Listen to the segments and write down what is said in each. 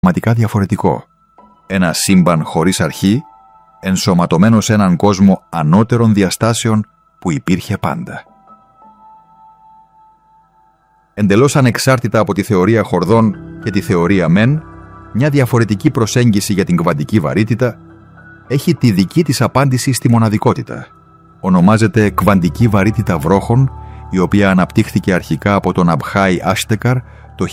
πραγματικά διαφορετικό. Ένα σύμπαν χωρίς αρχή, ενσωματωμένο σε έναν κόσμο ανώτερων διαστάσεων που υπήρχε πάντα. Εντελώς ανεξάρτητα από τη θεωρία χορδών και τη θεωρία μεν, μια διαφορετική προσέγγιση για την κβαντική βαρύτητα έχει τη δική της απάντηση στη μοναδικότητα. Ονομάζεται κβαντική βαρύτητα βρόχων, η οποία αναπτύχθηκε αρχικά από τον Αμπχάι Άστεκαρ το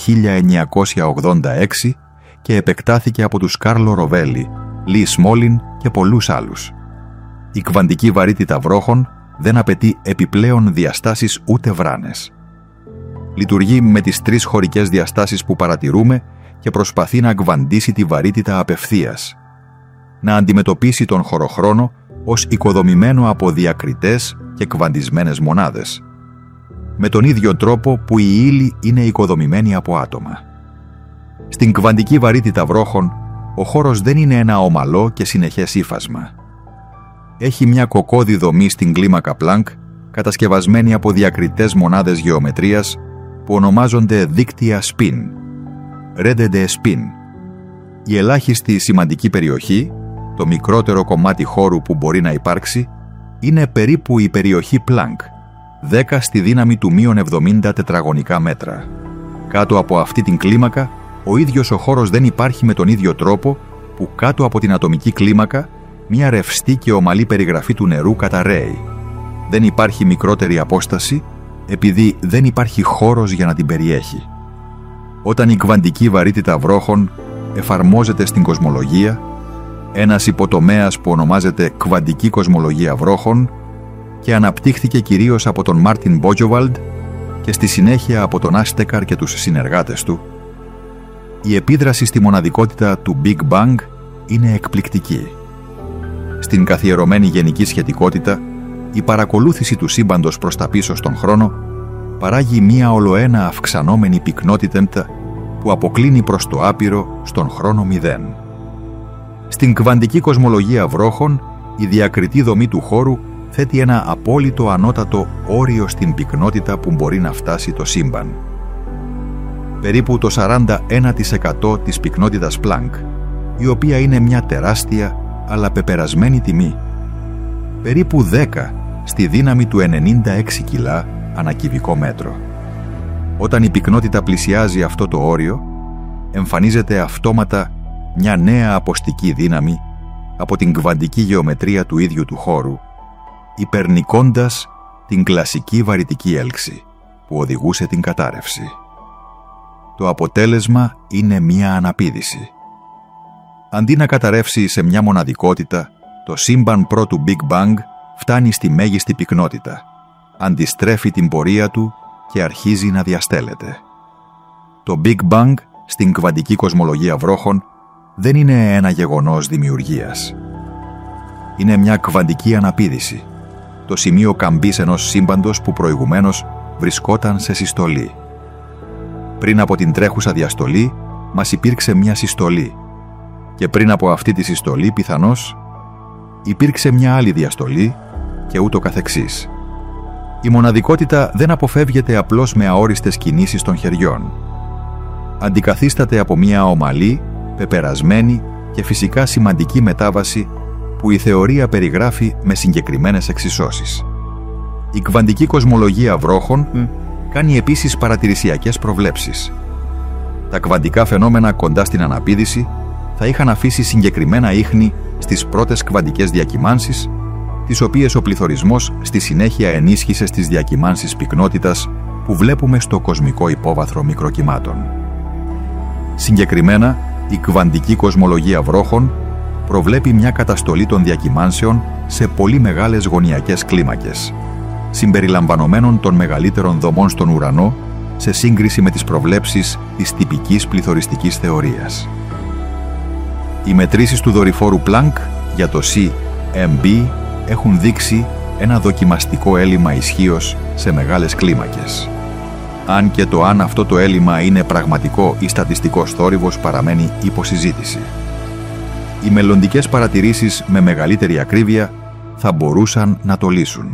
1986 και επεκτάθηκε από τους Κάρλο Ροβέλι, Λι Σμόλιν και πολλούς άλλους. Η κβαντική βαρύτητα βρόχων δεν απαιτεί επιπλέον διαστάσεις ούτε βράνες. Λειτουργεί με τις τρεις χωρικές διαστάσεις που παρατηρούμε και προσπαθεί να κβαντήσει τη βαρύτητα απευθείας. Να αντιμετωπίσει τον χωροχρόνο ως οικοδομημένο από διακριτές και κβαντισμένες μονάδες. Με τον ίδιο τρόπο που η ύλη είναι οικοδομημένη από άτομα. Στην κβαντική βαρύτητα βρόχων, ο χώρος δεν είναι ένα ομαλό και συνεχές ύφασμα. Έχει μια κοκκώδη δομή στην κλίμακα Planck, κατασκευασμένη από διακριτές μονάδες γεωμετρίας που ονομάζονται δίκτυα spin, rede de spin. Η ελάχιστη σημαντική περιοχή, το μικρότερο κομμάτι χώρου που μπορεί να υπάρξει, είναι περίπου η περιοχή Planck, 10 στη δύναμη του -70 τετραγωνικά μέτρα. Κάτω από αυτή την κλίμακα, ο ίδιος ο χώρος δεν υπάρχει με τον ίδιο τρόπο που κάτω από την ατομική κλίμακα μια ρευστή και ομαλή περιγραφή του νερού καταρρέει. Δεν υπάρχει μικρότερη απόσταση, επειδή δεν υπάρχει χώρος για να την περιέχει. Όταν η κβαντική βαρύτητα βρόχων εφαρμόζεται στην κοσμολογία, ένας υποτομέας που ονομάζεται κβαντική κοσμολογία βρόχων και αναπτύχθηκε κυρίως από τον Μάρτιν Μπότζοβαλντ και στη συνέχεια από τον Άστεκαρ και τους συνεργάτες του, η επίδραση στη μοναδικότητα του Big Bang είναι εκπληκτική. Στην καθιερωμένη γενική σχετικότητα, η παρακολούθηση του σύμπαντος προς τα πίσω στον χρόνο παράγει μία ολοένα αυξανόμενη πυκνότητα που αποκλίνει προς το άπειρο στον χρόνο 0. Στην κβαντική κοσμολογία βρόχων, η διακριτή δομή του χώρου θέτει ένα απόλυτο ανώτατο όριο στην πυκνότητα που μπορεί να φτάσει το σύμπαν. Περίπου το 41% της πυκνότητας Planck, η οποία είναι μια τεράστια αλλά πεπερασμένη τιμή. Περίπου 10 στη δύναμη του 96 κιλά ανά κυβικό μέτρο. Όταν η πυκνότητα πλησιάζει αυτό το όριο, εμφανίζεται αυτόματα μια νέα αποστική δύναμη από την κβαντική γεωμετρία του ίδιου του χώρου, υπερνικώντας την κλασική βαρυτική έλξη που οδηγούσε την κατάρρευση. Το αποτέλεσμα είναι μια αναπήδηση. Αντί να καταρρεύσει σε μια μοναδικότητα, το σύμπαν πρώτου Big Bang φτάνει στη μέγιστη πυκνότητα, αντιστρέφει την πορεία του και αρχίζει να διαστέλλεται. Το Big Bang στην κβαντική κοσμολογία βρόχων δεν είναι ένα γεγονός δημιουργίας. Είναι μια κβαντική αναπήδηση, το σημείο καμπής ενός σύμπαντος που προηγουμένως βρισκόταν σε συστολή. Πριν από την τρέχουσα διαστολή μας υπήρξε μια συστολή και πριν από αυτή τη συστολή πιθανώς υπήρξε μια άλλη διαστολή και ούτω καθεξής. Η μοναδικότητα δεν αποφεύγεται απλώς με αόριστες κινήσεις των χεριών. Αντικαθίσταται από μια ομαλή, πεπερασμένη και φυσικά σημαντική μετάβαση που η θεωρία περιγράφει με συγκεκριμένες εξισώσεις. Η κβαντική κοσμολογία βρόχων κάνει επίσης παρατηρησιακές προβλέψεις. Τα κβαντικά φαινόμενα κοντά στην αναπήδηση θα είχαν αφήσει συγκεκριμένα ίχνη στις πρώτες κβαντικές διακυμάνσεις, τις οποίες ο πληθωρισμός στη συνέχεια ενίσχυσε στις διακυμάνσεις πυκνότητας που βλέπουμε στο κοσμικό υπόβαθρο μικροκυμάτων. Συγκεκριμένα, η κβαντική κοσμολογία βρόχων προβλέπει μια καταστολή των διακυμάνσεων σε πολύ μεγάλες γωνιακές κλίμακες, συμπεριλαμβανομένων των μεγαλύτερων δομών στον ουρανό σε σύγκριση με τις προβλέψεις της τυπικής πληθωριστικής θεωρίας. Οι μετρήσεις του δορυφόρου Planck για το CMB έχουν δείξει ένα δοκιμαστικό έλλειμμα ισχύως σε μεγάλες κλίμακες. Αν και το αν αυτό το έλλειμμα είναι πραγματικό ή στατιστικός θόρυβος παραμένει υποσυζήτηση. Οι μελλοντικές παρατηρήσεις με μεγαλύτερη ακρίβεια θα μπορούσαν να το λύσουν.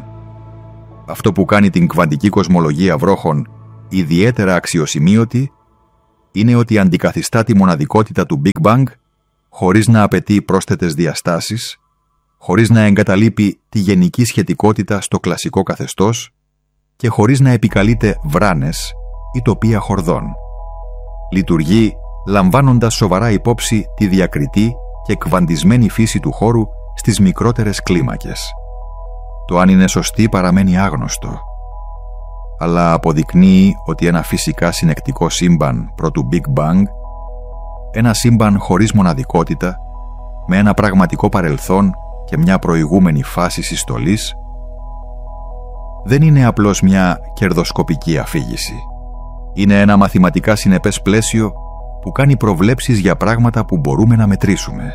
Αυτό που κάνει την κβαντική κοσμολογία βρόχων ιδιαίτερα αξιοσημείωτη είναι ότι αντικαθιστά τη μοναδικότητα του Big Bang χωρίς να απαιτεί πρόσθετες διαστάσεις, χωρίς να εγκαταλείπει τη γενική σχετικότητα στο κλασικό καθεστώς και χωρίς να επικαλείται βράνες ή τοπία χορδών. Λειτουργεί λαμβάνοντας σοβαρά υπόψη τη διακριτή και κβαντισμένη φύση του χώρου στις μικρότερες κλίμακες. Το αν είναι σωστή παραμένει άγνωστο, αλλά αποδεικνύει ότι ένα φυσικά συνεκτικό σύμπαν προτού Big Bang, ένα σύμπαν χωρίς μοναδικότητα, με ένα πραγματικό παρελθόν και μια προηγούμενη φάση συστολής, δεν είναι απλώς μια κερδοσκοπική αφήγηση. Είναι ένα μαθηματικά συνεπές πλαίσιο που κάνει προβλέψεις για πράγματα που μπορούμε να μετρήσουμε.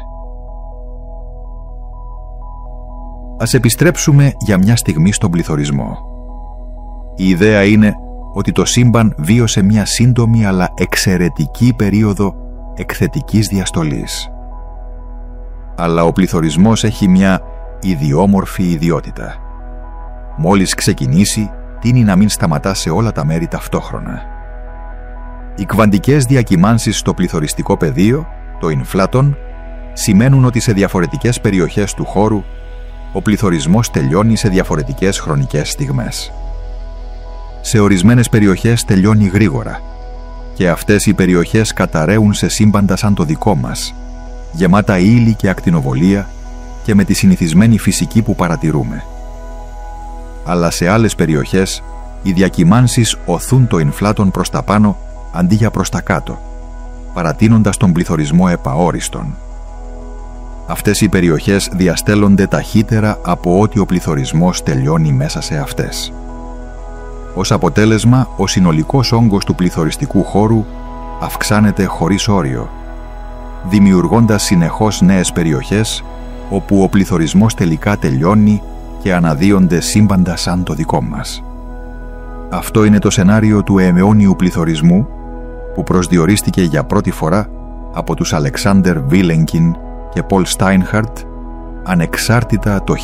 Ας επιστρέψουμε για μια στιγμή στον πληθωρισμό. Η ιδέα είναι ότι το σύμπαν βίωσε μια σύντομη αλλά εξαιρετική περίοδο εκθετικής διαστολής. Αλλά ο πληθωρισμός έχει μια ιδιόμορφη ιδιότητα. Μόλις ξεκινήσει, τείνει να μην σταματά σε όλα τα μέρη ταυτόχρονα. Οι κβαντικές διακυμάνσεις στο πληθωριστικό πεδίο, το inflaton, σημαίνουν ότι σε διαφορετικές περιοχές του χώρου ο πληθωρισμός τελειώνει σε διαφορετικές χρονικές στιγμές. Σε ορισμένες περιοχές τελειώνει γρήγορα και αυτές οι περιοχές καταραίουν σε σύμπαντα σαν το δικό μας, γεμάτα ύλη και ακτινοβολία και με τη συνηθισμένη φυσική που παρατηρούμε. Αλλά σε άλλες περιοχές οι διακυμάνσεις οθούν το inflaton προς τα πάνω αντί για προς τα κάτω, παρατείνοντας τον πληθωρισμό επαόριστον. Αυτές οι περιοχές διαστέλλονται ταχύτερα από ότι ο πληθωρισμός τελειώνει μέσα σε αυτές. Ως αποτέλεσμα, ο συνολικός όγκος του πληθωριστικού χώρου αυξάνεται χωρίς όριο, δημιουργώντας συνεχώς νέες περιοχές όπου ο πληθωρισμός τελικά τελειώνει και αναδύονται σύμπαντα σαν το δικό μας. Αυτό είναι το σενάριο του αιώνιου πληθωρισμού που προσδιορίστηκε για πρώτη φορά από τους Αλεξάντερ Βίλενκιν και Πολ Στάινχαρτ ανεξάρτητα το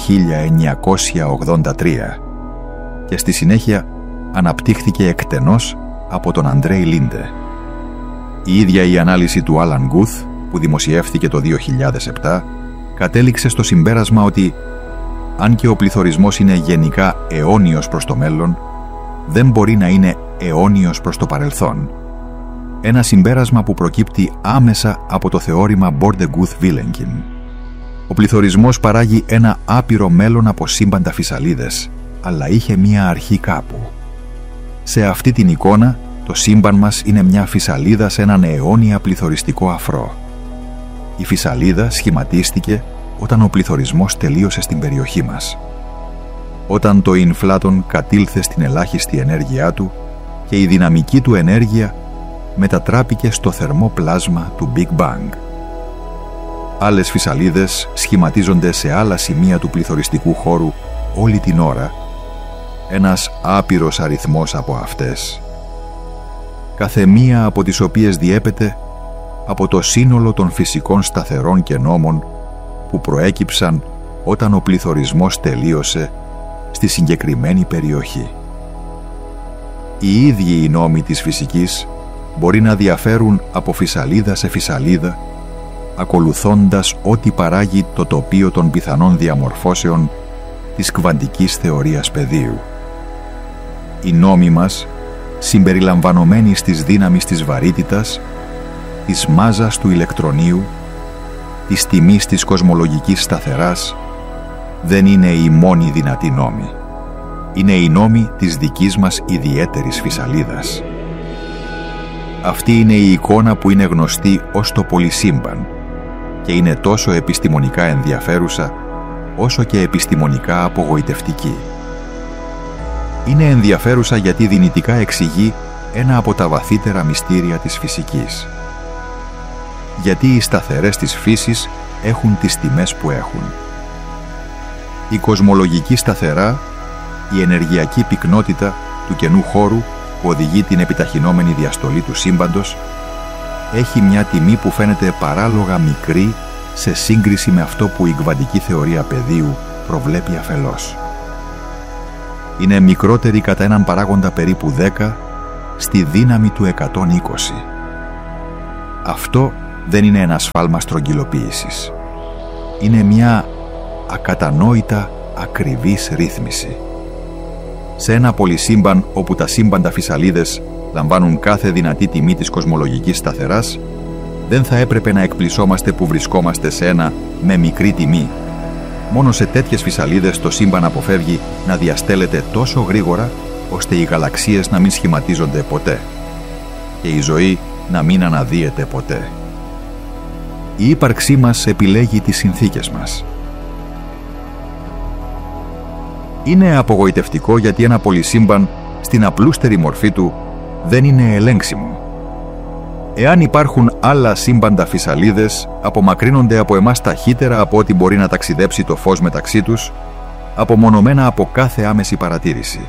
1983 και στη συνέχεια αναπτύχθηκε εκτενώς από τον Αντρέι Λίντε. Η ίδια η ανάλυση του Άλαν Γκουθ που δημοσιεύθηκε το 2007 κατέληξε στο συμπέρασμα ότι αν και ο πληθωρισμός είναι γενικά αιώνιος προς το μέλλον, δεν μπορεί να είναι αιώνιος προς το παρελθόν. Ένα συμπέρασμα που προκύπτει άμεσα από το θεώρημα Bordeguth-Vilenkin. Ο πληθωρισμός παράγει ένα άπειρο μέλλον από σύμπαντα φυσαλίδες, αλλά είχε μία αρχή κάπου. Σε αυτή την εικόνα, το σύμπαν μας είναι μια φυσαλίδα σε έναν αιώνια πληθωριστικό αφρό. Η φυσαλίδα σχηματίστηκε όταν ο πληθωρισμός τελείωσε στην περιοχή μας. Όταν το inflaton κατήλθε στην ελάχιστη ενέργειά του και η δυναμική του ενέργεια μετατράπηκε στο θερμό πλάσμα του Big Bang. Άλλες φυσαλίδες σχηματίζονται σε άλλα σημεία του πληθωριστικού χώρου όλη την ώρα, ένας άπειρος αριθμός από αυτές, κάθε μία από τις οποίες διέπεται από το σύνολο των φυσικών σταθερών και νόμων που προέκυψαν όταν ο πληθωρισμός τελείωσε στη συγκεκριμένη περιοχή. Οι ίδιοι οι νόμοι της φυσικής μπορεί να διαφέρουν από φυσαλίδα σε φυσαλίδα, ακολουθώντας ό,τι παράγει το τοπίο των πιθανών διαμορφώσεων της κβαντικής θεωρίας πεδίου. Οι νόμοι μας, συμπεριλαμβανομένοι στις δύναμεις της βαρύτητας, της μάζας του ηλεκτρονίου, της τιμής της κοσμολογικής σταθεράς, δεν είναι οι μόνοι δυνατοί νόμοι. Είναι οι νόμοι της δικής μας ιδιαίτερης φυσαλίδας. Αυτή είναι η εικόνα που είναι γνωστή ως το πολυσύμπαν και είναι τόσο επιστημονικά ενδιαφέρουσα όσο και επιστημονικά απογοητευτική. Είναι ενδιαφέρουσα γιατί δυνητικά εξηγεί ένα από τα βαθύτερα μυστήρια της φυσικής. Γιατί οι σταθερές της φύσης έχουν τις τιμές που έχουν. Η κοσμολογική σταθερά, η ενεργειακή πυκνότητα του κενού χώρου που οδηγεί την επιταχυνόμενη διαστολή του σύμπαντος, έχει μια τιμή που φαίνεται παράλογα μικρή σε σύγκριση με αυτό που η κβαντική θεωρία πεδίου προβλέπει αφελώς. Είναι μικρότερη κατά έναν παράγοντα περίπου 10 στη δύναμη του 120. Αυτό δεν είναι ένα σφάλμα στρογγυλοποίησης. Είναι μια ακατανόητα ακριβής ρύθμιση. Σε ένα πολυσύμπαν όπου τα σύμπαντα φυσαλίδες λαμβάνουν κάθε δυνατή τιμή της κοσμολογικής σταθεράς, δεν θα έπρεπε να εκπλησόμαστε που βρισκόμαστε σε ένα με μικρή τιμή. Μόνο σε τέτοιες φυσαλίδες το σύμπαν αποφεύγει να διαστέλλεται τόσο γρήγορα ώστε οι γαλαξίες να μην σχηματίζονται ποτέ και η ζωή να μην αναδύεται ποτέ. Η ύπαρξή μας επιλέγει τις συνθήκες μας. Είναι απογοητευτικό γιατί ένα πολυσύμπαν στην απλούστερη μορφή του δεν είναι ελέγξιμο. Εάν υπάρχουν άλλα σύμπαντα φυσαλίδες, απομακρύνονται από εμάς ταχύτερα από ό,τι μπορεί να ταξιδέψει το φως μεταξύ τους, απομονωμένα από κάθε άμεση παρατήρηση.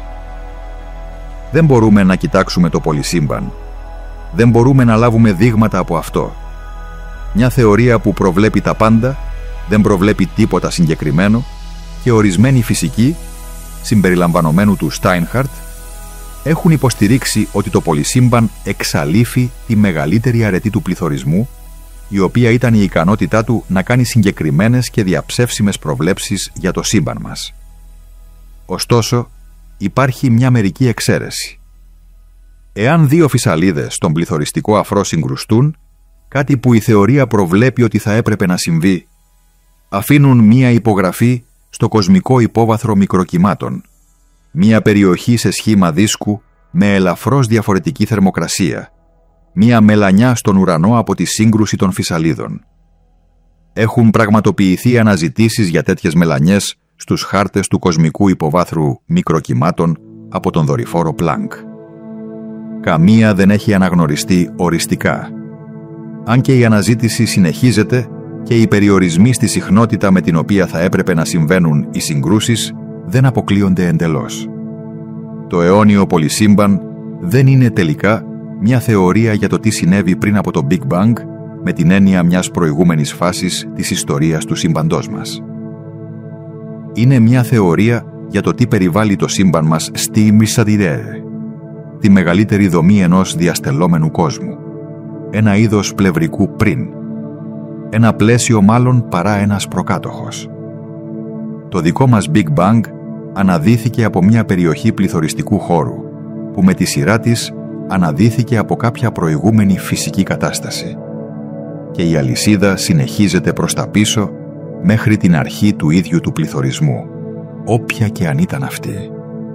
Δεν μπορούμε να κοιτάξουμε το πολυσύμπαν. Δεν μπορούμε να λάβουμε δείγματα από αυτό. Μια θεωρία που προβλέπει τα πάντα, δεν προβλέπει τίποτα συγκεκριμένο και ορισμένοι φυσικοί, συμπεριλαμβανομένου του Στάινχαρτ, έχουν υποστηρίξει ότι το πολυσύμπαν εξαλείφει τη μεγαλύτερη αρετή του πληθωρισμού, η οποία ήταν η ικανότητά του να κάνει συγκεκριμένες και διαψεύσιμες προβλέψεις για το σύμπαν μας. Ωστόσο, υπάρχει μια μερική εξαίρεση. Εάν δύο φυσαλίδες στον πληθωριστικό αφρό συγκρουστούν, κάτι που η θεωρία προβλέπει ότι θα έπρεπε να συμβεί, αφήνουν μία υπογραφή στο κοσμικό υπόβαθρο μικροκυμάτων, μία περιοχή σε σχήμα δίσκου με ελαφρώς διαφορετική θερμοκρασία, μία μελανιά στον ουρανό από τη σύγκρουση των φυσαλίδων. Έχουν πραγματοποιηθεί αναζητήσεις για τέτοιες μελανιές στους χάρτες του κοσμικού υποβάθρου μικροκυμάτων από τον δορυφόρο Planck. Καμία δεν έχει αναγνωριστεί οριστικά. Αν και η αναζήτηση συνεχίζεται και οι περιορισμοί στη συχνότητα με την οποία θα έπρεπε να συμβαίνουν οι συγκρούσεις δεν αποκλείονται εντελώς. Το αιώνιο πολυσύμπαν δεν είναι τελικά μια θεωρία για το τι συνέβη πριν από το Big Bang με την έννοια μιας προηγούμενης φάσης της ιστορίας του σύμπαντός μας. Είναι μια θεωρία για το τι περιβάλλει το σύμπαν μας στη Μισαντιρέ, τη μεγαλύτερη δομή ενός διαστελόμενου κόσμου. Ένα είδος πλευρικού πριν. Ένα πλαίσιο μάλλον παρά ένας προκάτοχος. Το δικό μας Big Bang αναδύθηκε από μια περιοχή πληθωριστικού χώρου, που με τη σειρά της αναδύθηκε από κάποια προηγούμενη φυσική κατάσταση. Και η αλυσίδα συνεχίζεται προς τα πίσω μέχρι την αρχή του ίδιου του πληθωρισμού, όποια και αν ήταν αυτή.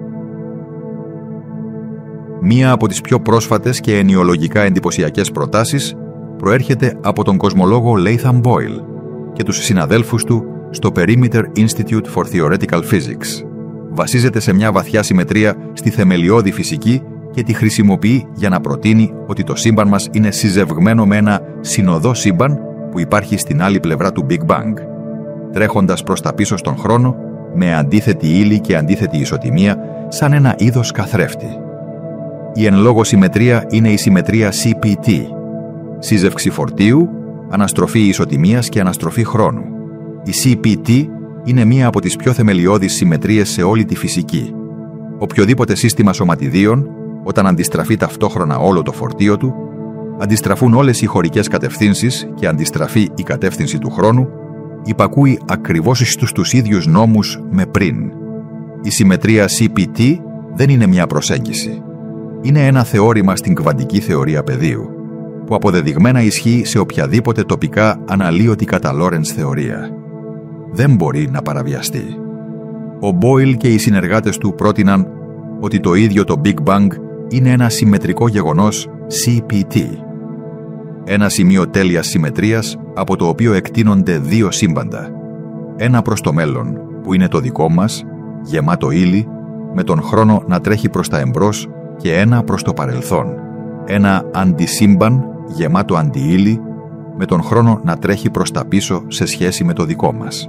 Μία από τις πιο πρόσφατες και ενιολογικά εντυπωσιακές προτάσεις προέρχεται από τον κοσμολόγο Latham Boyle και τους συναδέλφους του στο Perimeter Institute for Theoretical Physics. Βασίζεται σε μια βαθιά συμμετρία στη θεμελιώδη φυσική και τη χρησιμοποιεί για να προτείνει ότι το σύμπαν μας είναι συζευγμένο με ένα συνοδό σύμπαν που υπάρχει στην άλλη πλευρά του Big Bang, τρέχοντας προς τα πίσω στον χρόνο με αντίθετη ύλη και αντίθετη ισοτιμία σαν ένα είδος καθρέφτη. Η εν λόγω συμμετρία είναι η συμμετρία CPT, σύζευξη φορτίου, αναστροφή ισοτιμίας και αναστροφή χρόνου. Η CPT είναι μία από τις πιο θεμελιώδεις συμμετρίες σε όλη τη φυσική. Οποιοδήποτε σύστημα σωματιδίων, όταν αντιστραφεί ταυτόχρονα όλο το φορτίο του, αντιστραφούν όλες οι χωρικές κατευθύνσεις και αντιστραφεί η κατεύθυνση του χρόνου, υπακούει ακριβώς στους ίδιους νόμους με πριν. Η συμμετρία CPT δεν είναι μια προσέγγιση. Είναι ένα θεώρημα στην κβαντική θεωρία πεδίου, που αποδεδειγμένα ισχύει σε οποιαδήποτε τοπικά αναλύωτη κατά Λόρεντς θεωρία. Δεν μπορεί να παραβιαστεί. Ο Boyle και οι συνεργάτες του πρότειναν ότι το ίδιο το Big Bang είναι ένα συμμετρικό γεγονός CPT. Ένα σημείο τέλειας συμμετρίας από το οποίο εκτείνονται δύο σύμπαντα. Ένα προς το μέλλον, που είναι το δικό μας, γεμάτο ύλη, με τον χρόνο να τρέχει προς τα εμπρός, και ένα προς το παρελθόν. Ένα αντισύμπαν, γεμάτο αντιύλη, με τον χρόνο να τρέχει προς τα πίσω σε σχέση με το δικό μας.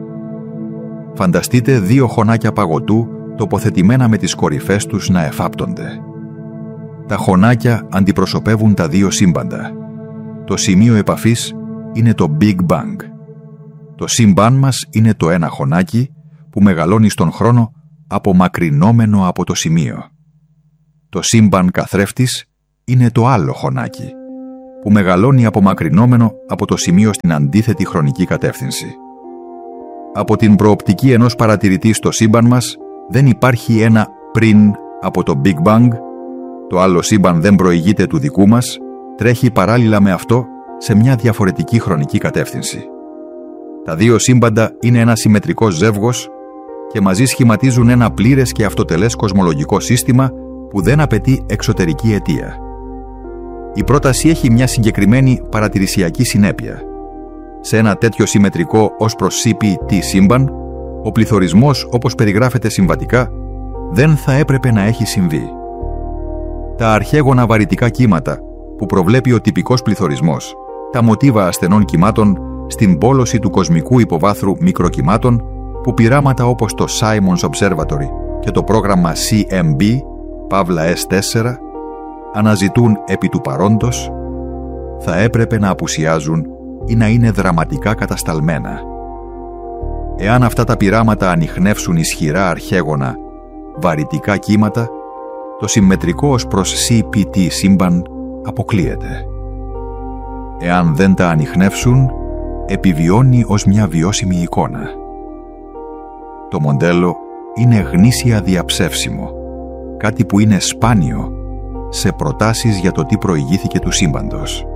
Φανταστείτε δύο χωνάκια παγωτού τοποθετημένα με τις κορυφές τους να εφάπτονται. Τα χωνάκια αντιπροσωπεύουν τα δύο σύμπαντα. Το σημείο επαφής είναι το Big Bang. Το σύμπαν μας είναι το ένα χωνάκι που μεγαλώνει στον χρόνο απομακρυνόμενο από το σημείο. Το σύμπαν καθρέφτης είναι το άλλο χωνάκι που μεγαλώνει απομακρυνόμενο από το σημείο στην αντίθετη χρονική κατεύθυνση. Από την προοπτική ενός παρατηρητή στο σύμπαν μας δεν υπάρχει ένα πριν από το Big Bang, το άλλο σύμπαν δεν προηγείται του δικού μας, τρέχει παράλληλα με αυτό σε μια διαφορετική χρονική κατεύθυνση. Τα δύο σύμπαντα είναι ένα συμμετρικό ζεύγος και μαζί σχηματίζουν ένα πλήρες και αυτοτελές κοσμολογικό σύστημα που δεν απαιτεί εξωτερική αιτία. Η πρόταση έχει μια συγκεκριμένη παρατηρησιακή συνέπεια. Σε ένα τέτοιο συμμετρικό ως προς CPT σύμπαν, ο πληθωρισμός όπως περιγράφεται συμβατικά δεν θα έπρεπε να έχει συμβεί. Τα αρχαίγωνα βαρυτικά κύματα που προβλέπει ο τυπικός πληθωρισμός, τα μοτίβα ασθενών κυμάτων στην πόλωση του κοσμικού υποβάθρου μικροκυμάτων που πειράματα όπως το Simon's Observatory και το πρόγραμμα CMB, παύλα S4, αναζητούν επί του παρόντος, θα έπρεπε να απουσιάζουν ή να είναι δραματικά κατασταλμένα. Εάν αυτά τα πειράματα ανιχνεύσουν ισχυρά αρχαίγωνα βαρυτικά κύματα, το συμμετρικό ως προς CPT σύμπαν αποκλείεται. Εάν δεν τα ανιχνεύσουν, επιβιώνει ως μια βιώσιμη εικόνα. Το μοντέλο είναι γνήσια διαψεύσιμο, κάτι που είναι σπάνιο σε προτάσεις για το τι προηγήθηκε του σύμπαντος.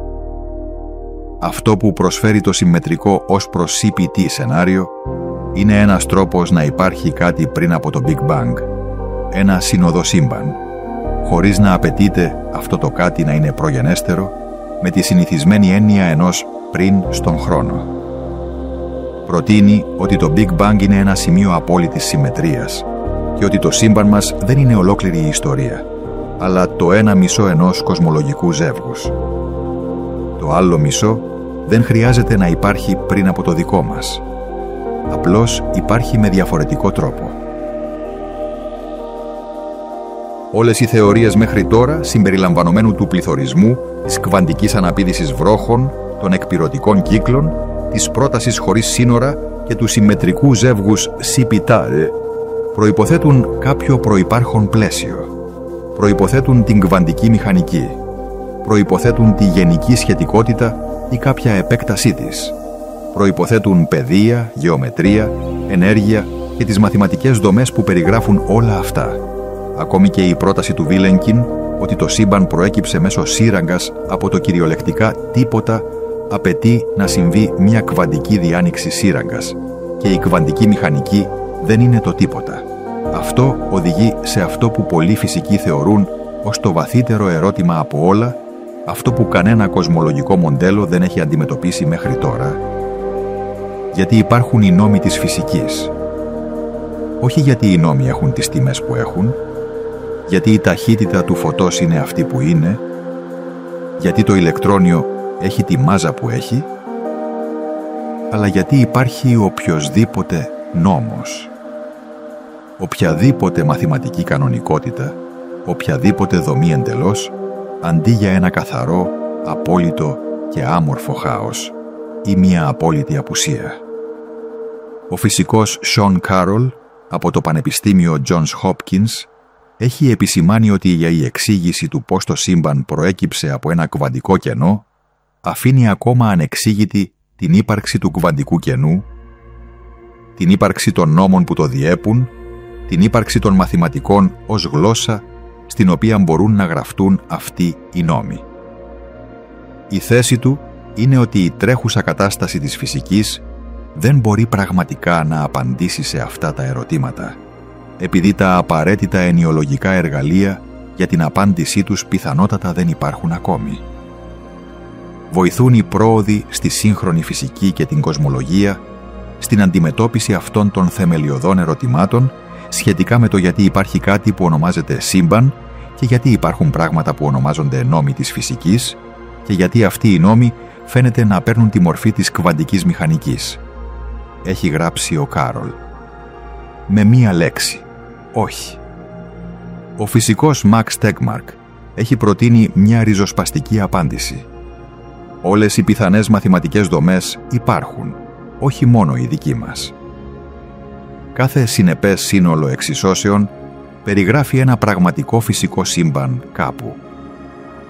Αυτό που προσφέρει το συμμετρικό ως προς CPT σενάριο είναι ένας τρόπος να υπάρχει κάτι πριν από το Big Bang, ένα σύνοδο σύμπαν, χωρίς να απαιτείται αυτό το κάτι να είναι προγενέστερο με τη συνηθισμένη έννοια ενός πριν στον χρόνο. Προτείνει ότι το Big Bang είναι ένα σημείο απόλυτης συμμετρίας και ότι το σύμπαν μας δεν είναι ολόκληρη η ιστορία, αλλά το ένα μισό ενός κοσμολογικού ζεύγους. Το άλλο μισό δεν χρειάζεται να υπάρχει πριν από το δικό μας. Απλώς υπάρχει με διαφορετικό τρόπο. Όλες οι θεωρίες μέχρι τώρα, συμπεριλαμβανομένου του πληθωρισμού, της κβαντικής αναπήδησης βρόχων, των εκπυρωτικών κύκλων, της πρότασης χωρίς σύνορα και του συμμετρικού ζεύγους CPT, προϋποθέτουν κάποιο προϋπάρχον πλαίσιο. Προϋποθέτουν την κβαντική μηχανική. Προϋποθέτουν τη γενική σχετικότητα ή κάποια επέκτασή της. Προϋποθέτουν παιδεία, γεωμετρία, ενέργεια και τις μαθηματικές δομές που περιγράφουν όλα αυτά. Ακόμη και η πρόταση του Βίλενκιν ότι το σύμπαν προέκυψε μέσω σύραγγας από το κυριολεκτικά τίποτα απαιτεί να συμβεί μια κβαντική διάνοιξη σύραγγας και η κβαντική μηχανική δεν είναι το τίποτα. Αυτό οδηγεί σε αυτό που πολλοί φυσικοί θεωρούν ως το βαθύτερο ερώτημα από όλα, αυτό που κανένα κοσμολογικό μοντέλο δεν έχει αντιμετωπίσει μέχρι τώρα. Γιατί υπάρχουν οι νόμοι της φυσικής. Όχι γιατί οι νόμοι έχουν τις τιμές που έχουν, γιατί η ταχύτητα του φωτός είναι αυτή που είναι, γιατί το ηλεκτρόνιο έχει τη μάζα που έχει, αλλά γιατί υπάρχει οποιοσδήποτε νόμος. Οποιαδήποτε μαθηματική κανονικότητα, οποιαδήποτε δομή εντελώς, αντί για ένα καθαρό, απόλυτο και άμορφο χάος ή μια απόλυτη απουσία. Ο φυσικός Σον Κάρολ από το Πανεπιστήμιο Johns Hopkins έχει επισημάνει ότι για η εξήγηση του πώς το σύμπαν προέκυψε από ένα κβαντικό κενό αφήνει ακόμα ανεξήγητη την ύπαρξη του κβαντικού κενού, την ύπαρξη των νόμων που το διέπουν, την ύπαρξη των μαθηματικών ως γλώσσα στην οποία μπορούν να γραφτούν αυτοί οι νόμοι. Η θέση του είναι ότι η τρέχουσα κατάσταση της φυσικής δεν μπορεί πραγματικά να απαντήσει σε αυτά τα ερωτήματα, επειδή τα απαραίτητα ενιολογικά εργαλεία για την απάντησή τους πιθανότατα δεν υπάρχουν ακόμη. Βοηθούν οι πρόοδοι στη σύγχρονη φυσική και την κοσμολογία στην αντιμετώπιση αυτών των θεμελιωδών ερωτημάτων σχετικά με το γιατί υπάρχει κάτι που ονομάζεται σύμπαν και γιατί υπάρχουν πράγματα που ονομάζονται νόμοι της φυσικής και γιατί αυτοί οι νόμοι φαίνεται να παίρνουν τη μορφή της κβαντικής μηχανικής. Έχει γράψει ο Κάρολ. Με μία λέξη. Όχι. Ο φυσικός Μαξ Τέγκμαρκ έχει προτείνει μια ριζοσπαστική απάντηση. Όλες οι πιθανές μαθηματικές δομές υπάρχουν, όχι μόνο οι δικοί μας. Κάθε συνεπές σύνολο εξισώσεων περιγράφει ένα πραγματικό φυσικό σύμπαν κάπου.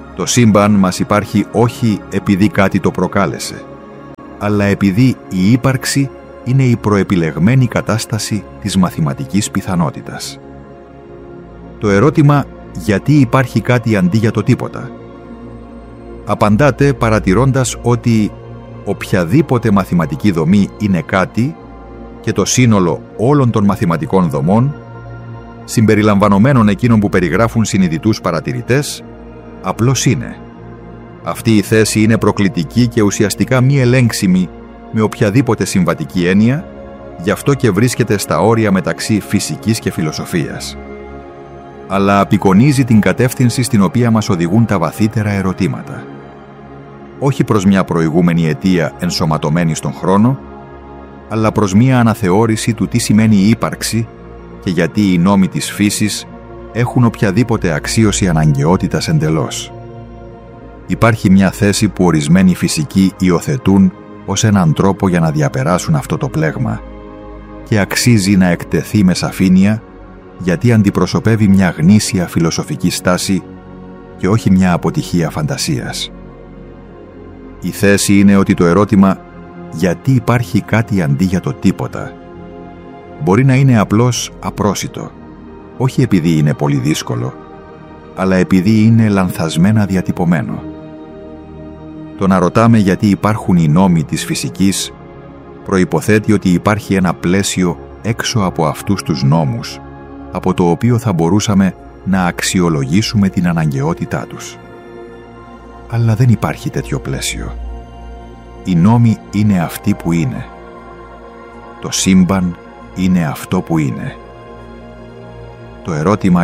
Το σύμπαν μας υπάρχει όχι επειδή κάτι το προκάλεσε, αλλά επειδή η ύπαρξη είναι η προεπιλεγμένη κατάσταση της μαθηματικής πιθανότητας. Το ερώτημα «γιατί υπάρχει κάτι αντί για το τίποτα» απαντάται παρατηρώντας ότι οποιαδήποτε μαθηματική δομή είναι κάτι και το σύνολο όλων των μαθηματικών δομών, συμπεριλαμβανομένων εκείνων που περιγράφουν συνειδητούς παρατηρητές, απλώς είναι. Αυτή η θέση είναι προκλητική και ουσιαστικά μη ελέγξιμη με οποιαδήποτε συμβατική έννοια, γι' αυτό και βρίσκεται στα όρια μεταξύ φυσικής και φιλοσοφίας. Αλλά απεικονίζει την κατεύθυνση στην οποία μας οδηγούν τα βαθύτερα ερωτήματα. Όχι προς μια προηγούμενη αιτία ενσωματωμένη στον χρόνο, αλλά προς μια αναθεώρηση του τι σημαίνει η ύπαρξη και γιατί οι νόμοι της φύσης έχουν οποιαδήποτε αξίωση αναγκαιότητας εντελώς. Υπάρχει μια θέση που ορισμένοι φυσικοί υιοθετούν ως έναν τρόπο για να διαπεράσουν αυτό το πλέγμα και αξίζει να εκτεθεί με σαφήνεια γιατί αντιπροσωπεύει μια γνήσια φιλοσοφική στάση και όχι μια αποτυχία φαντασίας. Η θέση είναι ότι το ερώτημα «γιατί υπάρχει κάτι αντί για το τίποτα» μπορεί να είναι απλώς απρόσιτο, όχι επειδή είναι πολύ δύσκολο, αλλά επειδή είναι λανθασμένα διατυπωμένο. Το να ρωτάμε γιατί υπάρχουν οι νόμοι της φυσικής προϋποθέτει ότι υπάρχει ένα πλαίσιο έξω από αυτούς τους νόμους, από το οποίο θα μπορούσαμε να αξιολογήσουμε την αναγκαιότητά τους. Αλλά δεν υπάρχει τέτοιο πλαίσιο. Οι νόμοι είναι αυτοί που είναι. Το σύμπαν είναι αυτό που είναι. Το ερώτημα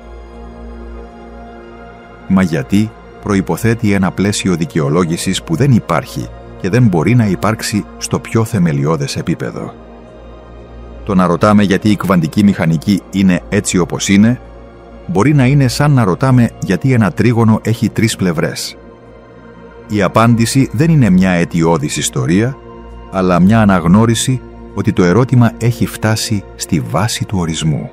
γιατί προϋποθέτει ένα πλαίσιο δικαιολόγησης που δεν υπάρχει και δεν μπορεί να υπάρξει στο πιο θεμελιώδες επίπεδο. Το να ρωτάμε γιατί η κβαντική μηχανική είναι έτσι όπως είναι, μπορεί να είναι σαν να ρωτάμε γιατί ένα τρίγωνο έχει 3 πλευρές. Η απάντηση δεν είναι μια αιτιώδης ιστορία, αλλά μια αναγνώριση ότι το ερώτημα έχει φτάσει στη βάση του ορισμού.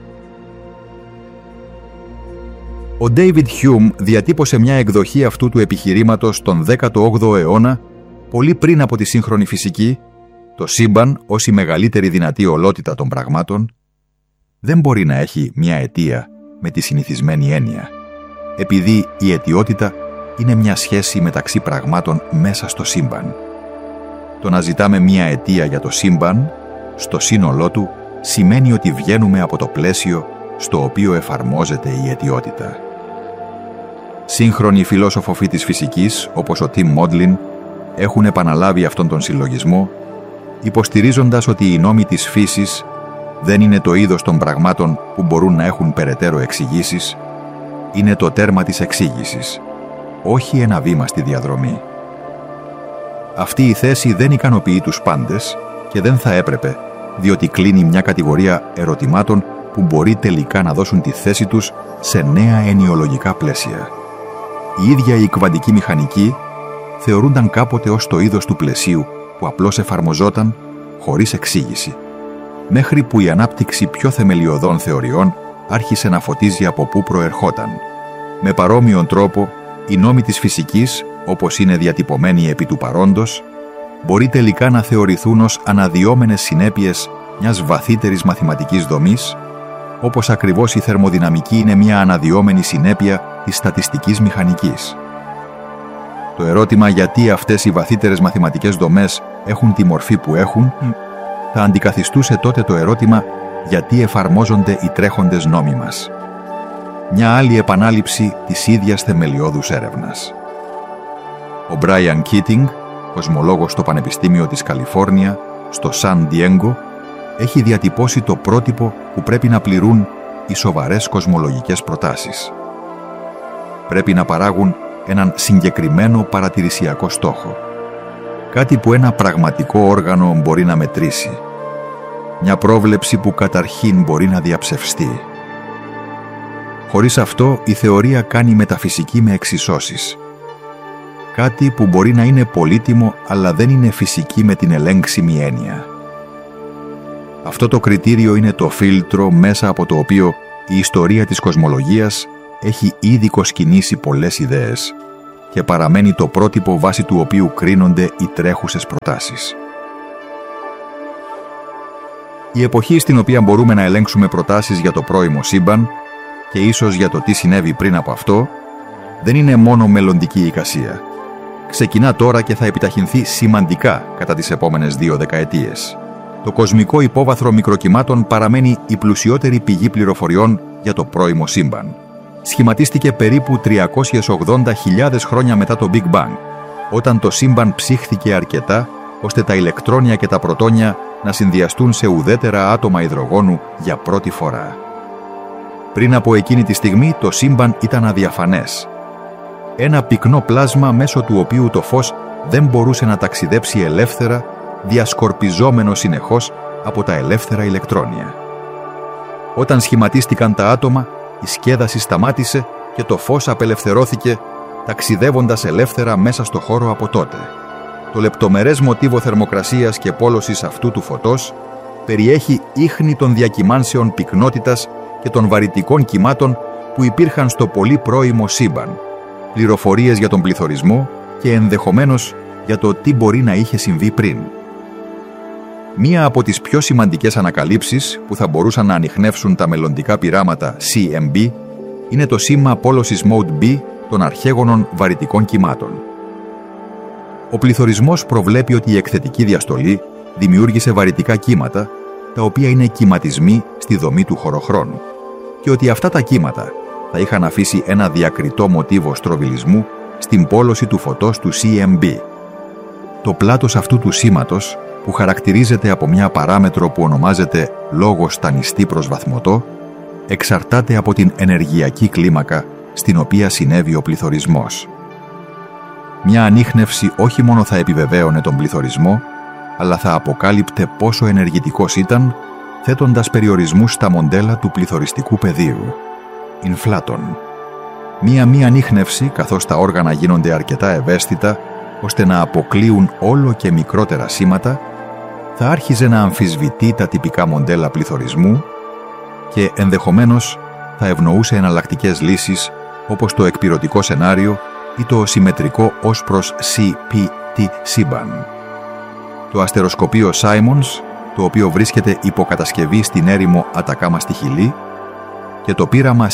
Ο David Hume διατύπωσε μια εκδοχή αυτού του επιχειρήματος τον 18ο αιώνα, πολύ πριν από τη σύγχρονη φυσική. Το σύμπαν, ως η μεγαλύτερη δυνατή ολότητα των πραγμάτων, δεν μπορεί να έχει μια αιτία με τη συνηθισμένη έννοια, επειδή η αιτιότητα είναι μια σχέση μεταξύ πραγμάτων μέσα στο σύμπαν. Το να ζητάμε μια αιτία για το σύμπαν, στο σύνολό του, σημαίνει ότι βγαίνουμε από το πλαίσιο στο οποίο εφαρμόζεται η αιτιότητα. Σύγχρονοι φιλόσοφοι της φυσικής, όπως ο Tim Maudlin, έχουν επαναλάβει αυτόν τον συλλογισμό, υποστηρίζοντας ότι οι νόμοι της φύσης δεν είναι το είδος των πραγμάτων που μπορούν να έχουν περαιτέρω εξηγήσεις, είναι το τέρμα της εξήγησης, όχι ένα βήμα στη διαδρομή. Αυτή η θέση δεν ικανοποιεί τους πάντες και δεν θα έπρεπε, διότι κλείνει μια κατηγορία ερωτημάτων που μπορεί τελικά να δώσουν τη θέση τους σε νέα ενιολογικά πλαίσια. Η ίδια η κβαντική μηχανική θεωρούνταν κάποτε ως το είδος του πλαισίου που απλώς εφαρμοζόταν χωρίς εξήγηση, μέχρι που η ανάπτυξη πιο θεμελιωδών θεωριών άρχισε να φωτίζει από πού προερχόταν. Με παρόμοιον τρόπο, οι νόμοι της φυσικής, όπως είναι διατυπωμένοι επί του παρόντος, μπορεί τελικά να θεωρηθούν ως αναδυόμενες συνέπειες μιας βαθύτερης μαθηματικής δομής, όπως ακριβώς η θερμοδυναμική είναι μια αναδυόμενη συνέπεια της στατιστικής μηχανικής. Το ερώτημα γιατί αυτές οι βαθύτερες μαθηματικές δομές έχουν τη μορφή που έχουν, θα αντικαθιστούσε τότε το ερώτημα γιατί εφαρμόζονται οι τρέχοντες νόμοι μας. Μια άλλη επανάληψη της ίδιας θεμελιώδους έρευνας. Ο Brian Keating, κοσμολόγος στο Πανεπιστήμιο της Καλιφόρνια, στο Σαν Διέγκο, έχει διατυπώσει το πρότυπο που πρέπει να πληρούν οι σοβαρές κοσμολογικές προτάσεις. Πρέπει να παράγουν έναν συγκεκριμένο παρατηρησιακό στόχο. Κάτι που ένα πραγματικό όργανο μπορεί να μετρήσει. Μια πρόβλεψη που καταρχήν μπορεί να διαψευστεί. Χωρίς αυτό, η θεωρία κάνει μεταφυσική με εξισώσεις. Κάτι που μπορεί να είναι πολύτιμο, αλλά δεν είναι φυσική με την ελέγξιμη έννοια. Αυτό το κριτήριο είναι το φίλτρο μέσα από το οποίο η ιστορία της κοσμολογίας έχει ήδη κοσκινήσει πολλές ιδέες και παραμένει το πρότυπο βάσει του οποίου κρίνονται οι τρέχουσες προτάσεις. Η εποχή στην οποία μπορούμε να ελέγξουμε προτάσεις για το πρώιμο σύμπαν και ίσως για το τι συνέβη πριν από αυτό, δεν είναι μόνο μελλοντική εικασία. Ξεκινά τώρα και θα επιταχυνθεί σημαντικά κατά τις επόμενες 2 δεκαετίες. Το κοσμικό υπόβαθρο μικροκυμάτων παραμένει η πλουσιότερη πηγή πληροφοριών για το πρώιμο σύμπαν. Σχηματίστηκε περίπου 380.000 χρόνια μετά το Big Bang, όταν το σύμπαν ψήχθηκε αρκετά ώστε τα ηλεκτρόνια και τα πρωτόνια να συνδυαστούν σε ουδέτερα άτομα υδρογόνου για πρώτη φορά. Πριν από εκείνη τη στιγμή το σύμπαν ήταν αδιαφανές. Ένα πυκνό πλάσμα μέσω του οποίου το φως δεν μπορούσε να ταξιδέψει ελεύθερα, διασκορπιζόμενο συνεχώς από τα ελεύθερα ηλεκτρόνια. Όταν σχηματίστηκαν τα άτομα, η σκέδαση σταμάτησε και το φως απελευθερώθηκε, ταξιδεύοντας ελεύθερα μέσα στο χώρο από τότε. Το λεπτομερές μοτίβο θερμοκρασίας και πόλωσης αυτού του φωτός περιέχει ίχνη των διακυμάνσεων πυκνότητας και των βαρυτικών κυμάτων που υπήρχαν στο πολύ πρώιμο σύμπαν, πληροφορίες για τον πληθωρισμό και ενδεχομένως για το τι μπορεί να είχε συμβεί πριν. Μία από τις πιο σημαντικές ανακαλύψεις που θα μπορούσαν να ανιχνεύσουν τα μελλοντικά πειράματα CMB είναι το σήμα πόλωσης Mode B των αρχαίγωνων βαρυτικών κυμάτων. Ο πληθωρισμός προβλέπει ότι η εκθετική διαστολή δημιούργησε βαρυτικά κύματα, τα οποία είναι κυματισμοί στη δομή του χωροχρόνου, και ότι αυτά τα κύματα θα είχαν αφήσει ένα διακριτό μοτίβο στροβιλισμού στην πόλωση του φωτός του CMB. Το πλάτος αυτού του σήματος, που χαρακτηρίζεται από μια παράμετρο που ονομάζεται λόγος τανιστή προς βαθμωτό, εξαρτάται από την ενεργειακή κλίμακα στην οποία συνέβη ο πληθωρισμός. Μια ανίχνευση όχι μόνο θα επιβεβαίωνε τον πληθωρισμό, αλλά θα αποκάλυπτε πόσο ενεργητικός ήταν, θέτοντας περιορισμούς στα μοντέλα του πληθωριστικού πεδίου. Inflaton. Μία ανίχνευση, καθώς τα όργανα γίνονται αρκετά ευαίσθητα, ώστε να αποκλείουν όλο και μικρότερα σήματα, θα άρχιζε να αμφισβητεί τα τυπικά μοντέλα πληθωρισμού και ενδεχομένως θα ευνοούσε εναλλακτικές λύσεις όπως το εκπυρωτικό σενάριο ή το συμμετρικό ως προς CPT σύμπαν. Το αστεροσκοπείο Simons, το οποίο βρίσκεται υποκατασκευή στην έρημο Ατακάμα στη Χιλή, και το πείραμα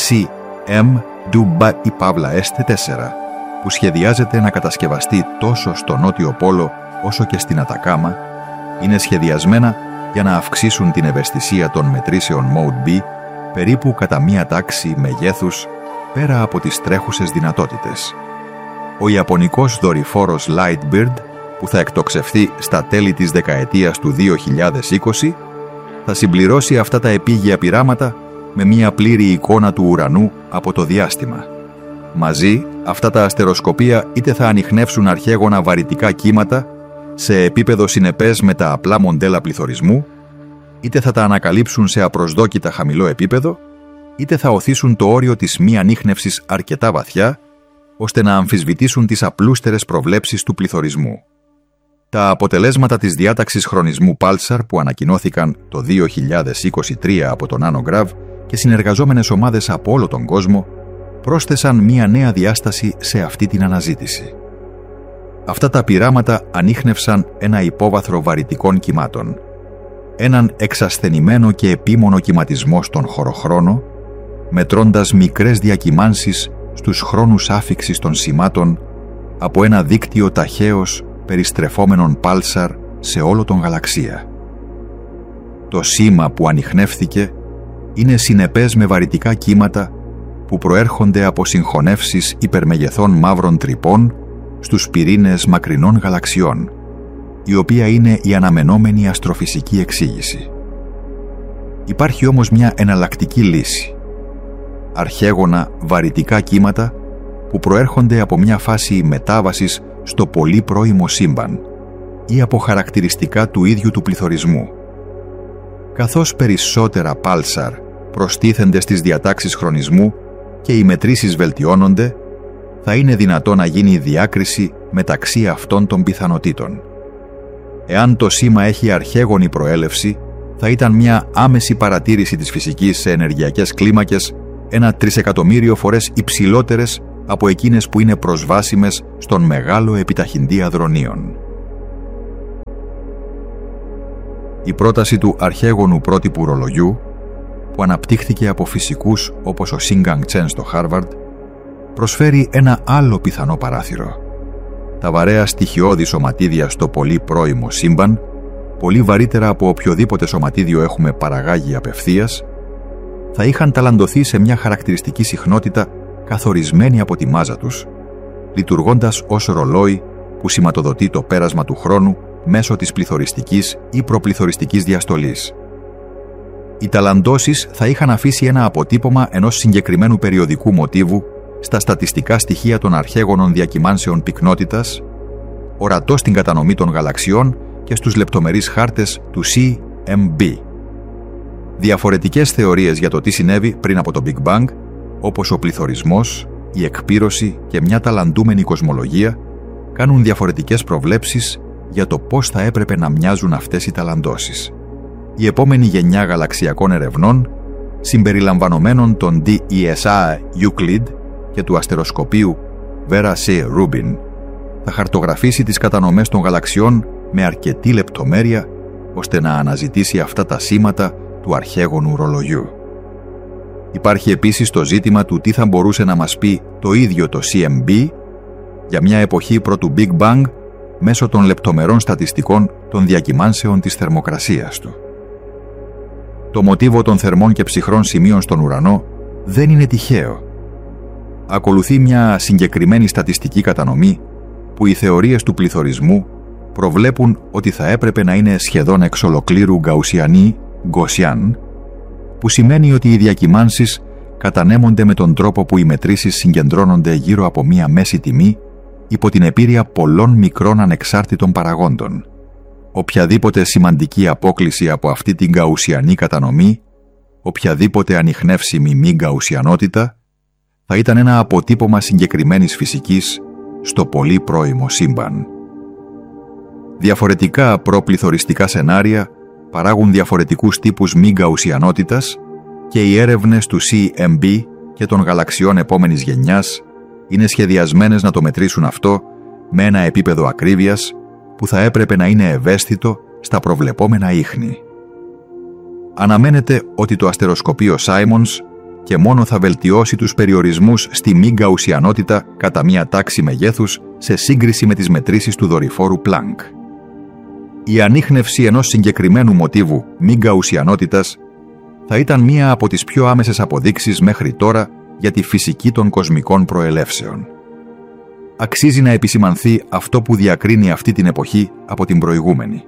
CM-DUBA-EST4, που σχεδιάζεται να κατασκευαστεί τόσο στο Νότιο Πόλο όσο και στην Ατακάμα, είναι σχεδιασμένα για να αυξήσουν την ευαισθησία των μετρήσεων Mode B περίπου κατά μία τάξη μεγέθους πέρα από τις τρέχουσες δυνατότητες. Ο ιαπωνικός δορυφόρος Lightbird, που θα εκτοξευθεί στα τέλη της δεκαετίας του 2020, θα συμπληρώσει αυτά τα επίγεια πειράματα με μία πλήρη εικόνα του ουρανού από το διάστημα. Μαζί, αυτά τα αστεροσκοπεία είτε θα ανιχνεύσουν αρχαίγωνα βαρυτικά κύματα σε επίπεδο συνεπές με τα απλά μοντέλα πληθωρισμού, είτε θα τα ανακαλύψουν σε απροσδόκητα χαμηλό επίπεδο, είτε θα οθήσουν το όριο της μη ανίχνευσης αρκετά βαθιά, ώστε να αμφισβητήσουν τις απλούστερες προβλέψεις του πληθωρισμού. Τα αποτελέσματα της διάταξης χρονισμού Pulsar που ανακοινώθηκαν το 2023 από τον Nanograv και συνεργαζόμενες ομάδες από όλο τον κόσμο πρόσθεσαν μία νέα διάσταση σε αυτή την αναζήτηση. Αυτά τα πειράματα ανίχνευσαν ένα υπόβαθρο βαρυτικών κυμάτων, έναν εξασθενημένο και επίμονο κυματισμό στον χωροχρόνο, μετρώντας μικρές διακυμάνσεις στους χρόνους άφιξης των σημάτων από ένα δίκτυο ταχαίως περιστρεφόμενων Pulsar σε όλο τον γαλαξία. Το σήμα που ανιχνεύθηκε είναι συνεπές με βαρυτικά κύματα που προέρχονται από συγχωνεύσεις υπερμεγεθών μαύρων τρυπών στους πυρήνες μακρινών γαλαξιών, η οποία είναι η αναμενόμενη αστροφυσική εξήγηση. Υπάρχει όμως μια εναλλακτική λύση. Αρχαίγωνα βαρυτικά κύματα που προέρχονται από μια φάση μετάβασης στο πολύ πρώιμο σύμπαν ή από χαρακτηριστικά του ίδιου του πληθωρισμού. Καθώς περισσότερα Pulsar προστίθενται στις διατάξεις χρονισμού και οι μετρήσεις βελτιώνονται, θα είναι δυνατό να γίνει διάκριση μεταξύ αυτών των πιθανοτήτων. Εάν το σήμα έχει αρχαίγονη προέλευση, θα ήταν μια άμεση παρατήρηση της φυσικής σε ενεργειακές κλίμακες 1 τρισεκατομμύριο φορές υψηλότερες από εκείνες που είναι προσβάσιμες στον μεγάλο επιταχυντή αδρονίων. Η πρόταση του αρχαίγονου πρότυπου ρολογιού, που αναπτύχθηκε από φυσικούς όπως ο Σίνγκανγκ Τσεν στο Χάρβαρντ, προσφέρει ένα άλλο πιθανό παράθυρο. Τα βαρέα στοιχειώδη σωματίδια στο πολύ πρώιμο σύμπαν, πολύ βαρύτερα από οποιοδήποτε σωματίδιο έχουμε παραγάγει απευθείας, θα είχαν ταλαντωθεί σε μια χαρακτηριστική συχνότητα καθορισμένη από τη μάζα τους, λειτουργώντας ως ρολόι που σηματοδοτεί το πέρασμα του χρόνου μέσω της πληθωριστικής ή προπληθωριστικής διαστολής. Οι ταλαντώσεις θα είχαν αφήσει ένα αποτύπωμα ενός συγκεκριμένου περιοδικού μοτίβου στα στατιστικά στοιχεία των αρχαίγωνων διακυμάνσεων πυκνότητας, ορατό στην κατανομή των γαλαξιών και στους λεπτομερείς χάρτες του CMB. Διαφορετικές θεωρίες για το τι συνέβη πριν από το Big Bang, όπως ο πληθωρισμός, η εκπύρωση και μια ταλαντούμενη κοσμολογία, κάνουν διαφορετικές προβλέψεις για το πώς θα έπρεπε να μοιάζουν αυτές οι ταλαντώσεις. Η επόμενη γενιά γαλαξιακών ερευνών, συμπεριλαμβανομένων των DESI Euclid και του αστεροσκοπίου Vera C. Rubin, θα χαρτογραφήσει τις κατανομές των γαλαξιών με αρκετή λεπτομέρεια ώστε να αναζητήσει αυτά τα σήματα του αρχαίγονου ρολογιού. Υπάρχει επίσης το ζήτημα του τι θα μπορούσε να μας πει το ίδιο το CMB για μια εποχή πρωτού Big Bang μέσω των λεπτομερών στατιστικών των διακυμάνσεων της θερμοκρασίας του. Το μοτίβο των θερμών και ψυχρών σημείων στον ουρανό δεν είναι τυχαίο. Ακολουθεί μια συγκεκριμένη στατιστική κατανομή που οι θεωρίες του πληθωρισμού προβλέπουν ότι θα έπρεπε να είναι σχεδόν εξ ολοκλήρου γκαουσιανοί, Gaussian, που σημαίνει ότι οι διακυμάνσεις κατανέμονται με τον τρόπο που οι μετρήσεις συγκεντρώνονται γύρω από μία μέση τιμή υπό την επίρρεια πολλών μικρών ανεξάρτητων παραγόντων. Οποιαδήποτε σημαντική απόκλιση από αυτή την γκαουσιανή κατανομή, οποιαδήποτε ανιχνεύσιμη μη γκαουσιανότητα, θα ήταν ένα αποτύπωμα συγκεκριμένης φυσικής στο πολύ πρώιμο σύμπαν. Διαφορετικά προπληθωριστικά σενάρια παράγουν διαφορετικούς τύπους μη γκαουσιανότητας και οι έρευνες του CMB και των γαλαξιών επόμενης γενιάς είναι σχεδιασμένες να το μετρήσουν αυτό με ένα επίπεδο ακρίβειας που θα έπρεπε να είναι ευαίσθητο στα προβλεπόμενα ίχνη. Αναμένεται ότι το αστεροσκοπείο Simons και μόνο θα βελτιώσει τους περιορισμούς στη μη γκαουσιανότητα κατά μία τάξη μεγέθους σε σύγκριση με τις μετρήσεις του δορυφόρου Planck. Η ανίχνευση ενός συγκεκριμένου μοτίβου μη γκαουσιανότητας θα ήταν μία από τις πιο άμεσες αποδείξεις μέχρι τώρα για τη φυσική των κοσμικών προελεύσεων. Αξίζει να επισημανθεί αυτό που διακρίνει αυτή την εποχή από την προηγούμενη.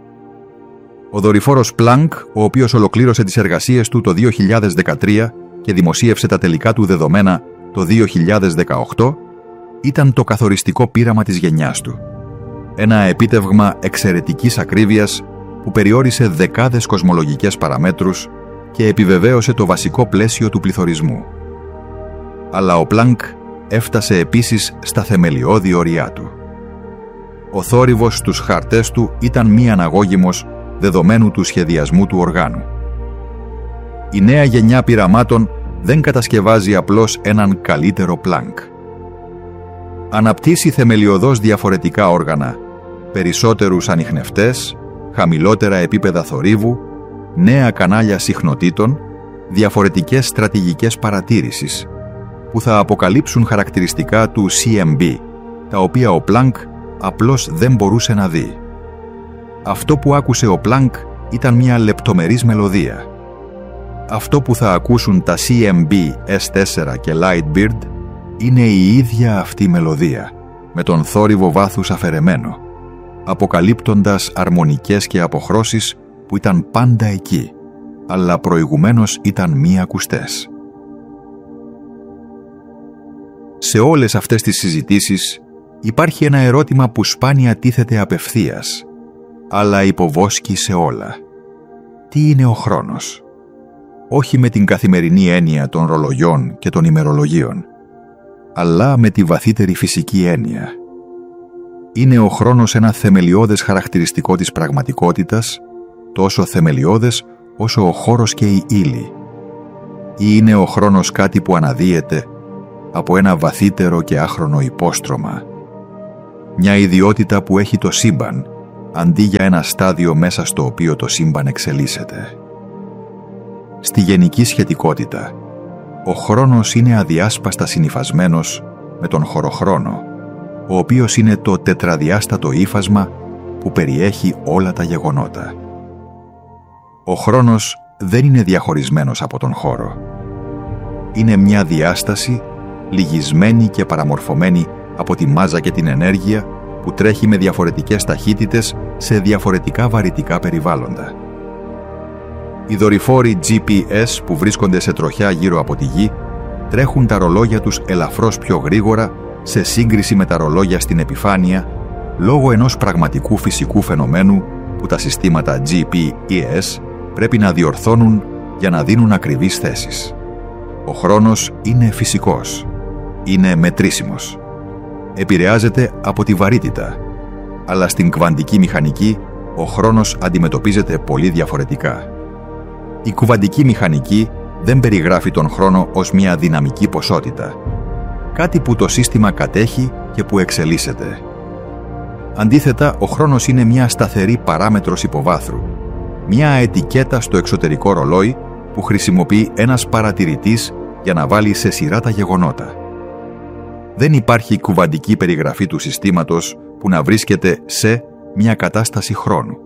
Ο δορυφόρος Planck, ο οποίος ολοκλήρωσε τις εργασίες του το 2013 και δημοσίευσε τα τελικά του δεδομένα το 2018, ήταν το καθοριστικό πείραμα της γενιάς του. Ένα επίτευγμα εξαιρετικής ακρίβειας που περιόρισε δεκάδες κοσμολογικές παραμέτρους και επιβεβαίωσε το βασικό πλαίσιο του πληθωρισμού. Αλλά ο Planck έφτασε επίσης στα θεμελιώδη όρια του. Ο θόρυβος στους χαρτές του ήταν μη αναγώγιμος δεδομένου του σχεδιασμού του οργάνου. Η νέα γενιά πειραμάτων δεν κατασκευάζει απλώς έναν καλύτερο Planck. Αναπτύσσει θεμελιωδώς διαφορετικά όργανα, περισσότερους ανιχνευτές, χαμηλότερα επίπεδα θορύβου, νέα κανάλια συχνοτήτων, διαφορετικές στρατηγικές παρατήρησης, που θα αποκαλύψουν χαρακτηριστικά του CMB, τα οποία ο Planck απλώς δεν μπορούσε να δει. Αυτό που άκουσε ο Planck ήταν μια λεπτομερής μελωδία. Αυτό που θα ακούσουν τα CMB, S4 και Lightbird είναι η ίδια αυτή μελωδία, με τον θόρυβο βάθους αφαιρεμένο, αποκαλύπτοντας αρμονικές και αποχρώσεις που ήταν πάντα εκεί, αλλά προηγουμένως ήταν μη ακουστές. Σε όλες αυτές τις συζητήσεις υπάρχει ένα ερώτημα που σπάνια τίθεται απευθείας, αλλά υποβόσκει σε όλα. Τι είναι ο χρόνος? Όχι με την καθημερινή έννοια των ρολογιών και των ημερολογίων, αλλά με τη βαθύτερη φυσική έννοια. Είναι ο χρόνος ένα θεμελιώδες χαρακτηριστικό της πραγματικότητας, τόσο θεμελιώδες όσο ο χώρος και η ύλη. ή είναι ο χρόνος κάτι που αναδύεται από ένα βαθύτερο και άχρονο υπόστρωμα, μια ιδιότητα που έχει το σύμπαν, αντί για ένα στάδιο μέσα στο οποίο το σύμπαν εξελίσσεται. Στη γενική σχετικότητα, ο χρόνος είναι αδιάσπαστα συνυφασμένος με τον χωροχρόνο, ο οποίος είναι το τετραδιάστατο ύφασμα που περιέχει όλα τα γεγονότα. Ο χρόνος δεν είναι διαχωρισμένος από τον χώρο. Είναι μια διάσταση λυγισμένη και παραμορφωμένη από τη μάζα και την ενέργεια που τρέχει με διαφορετικές ταχύτητες σε διαφορετικά βαρυτικά περιβάλλοντα. Οι δορυφόροι GPS που βρίσκονται σε τροχιά γύρω από τη Γη τρέχουν τα ρολόγια τους ελαφρώς πιο γρήγορα σε σύγκριση με τα ρολόγια στην επιφάνεια λόγω ενός πραγματικού φυσικού φαινομένου που τα συστήματα GPS πρέπει να διορθώνουν για να δίνουν ακριβείς θέσεις. Ο χρόνος είναι φυσικός, είναι μετρήσιμος. Επηρεάζεται από τη βαρύτητα, αλλά στην κβαντική μηχανική ο χρόνος αντιμετωπίζεται πολύ διαφορετικά. Η κουβαντική μηχανική δεν περιγράφει τον χρόνο ως μια δυναμική ποσότητα, κάτι που το σύστημα κατέχει και που εξελίσσεται. Αντίθετα, ο χρόνος είναι μια σταθερή παράμετρος υποβάθρου, μια ετικέτα στο εξωτερικό ρολόι που χρησιμοποιεί ένας παρατηρητής για να βάλει σε σειρά τα γεγονότα. Δεν υπάρχει κουβαντική περιγραφή του συστήματος που να βρίσκεται σε μια κατάσταση χρόνου.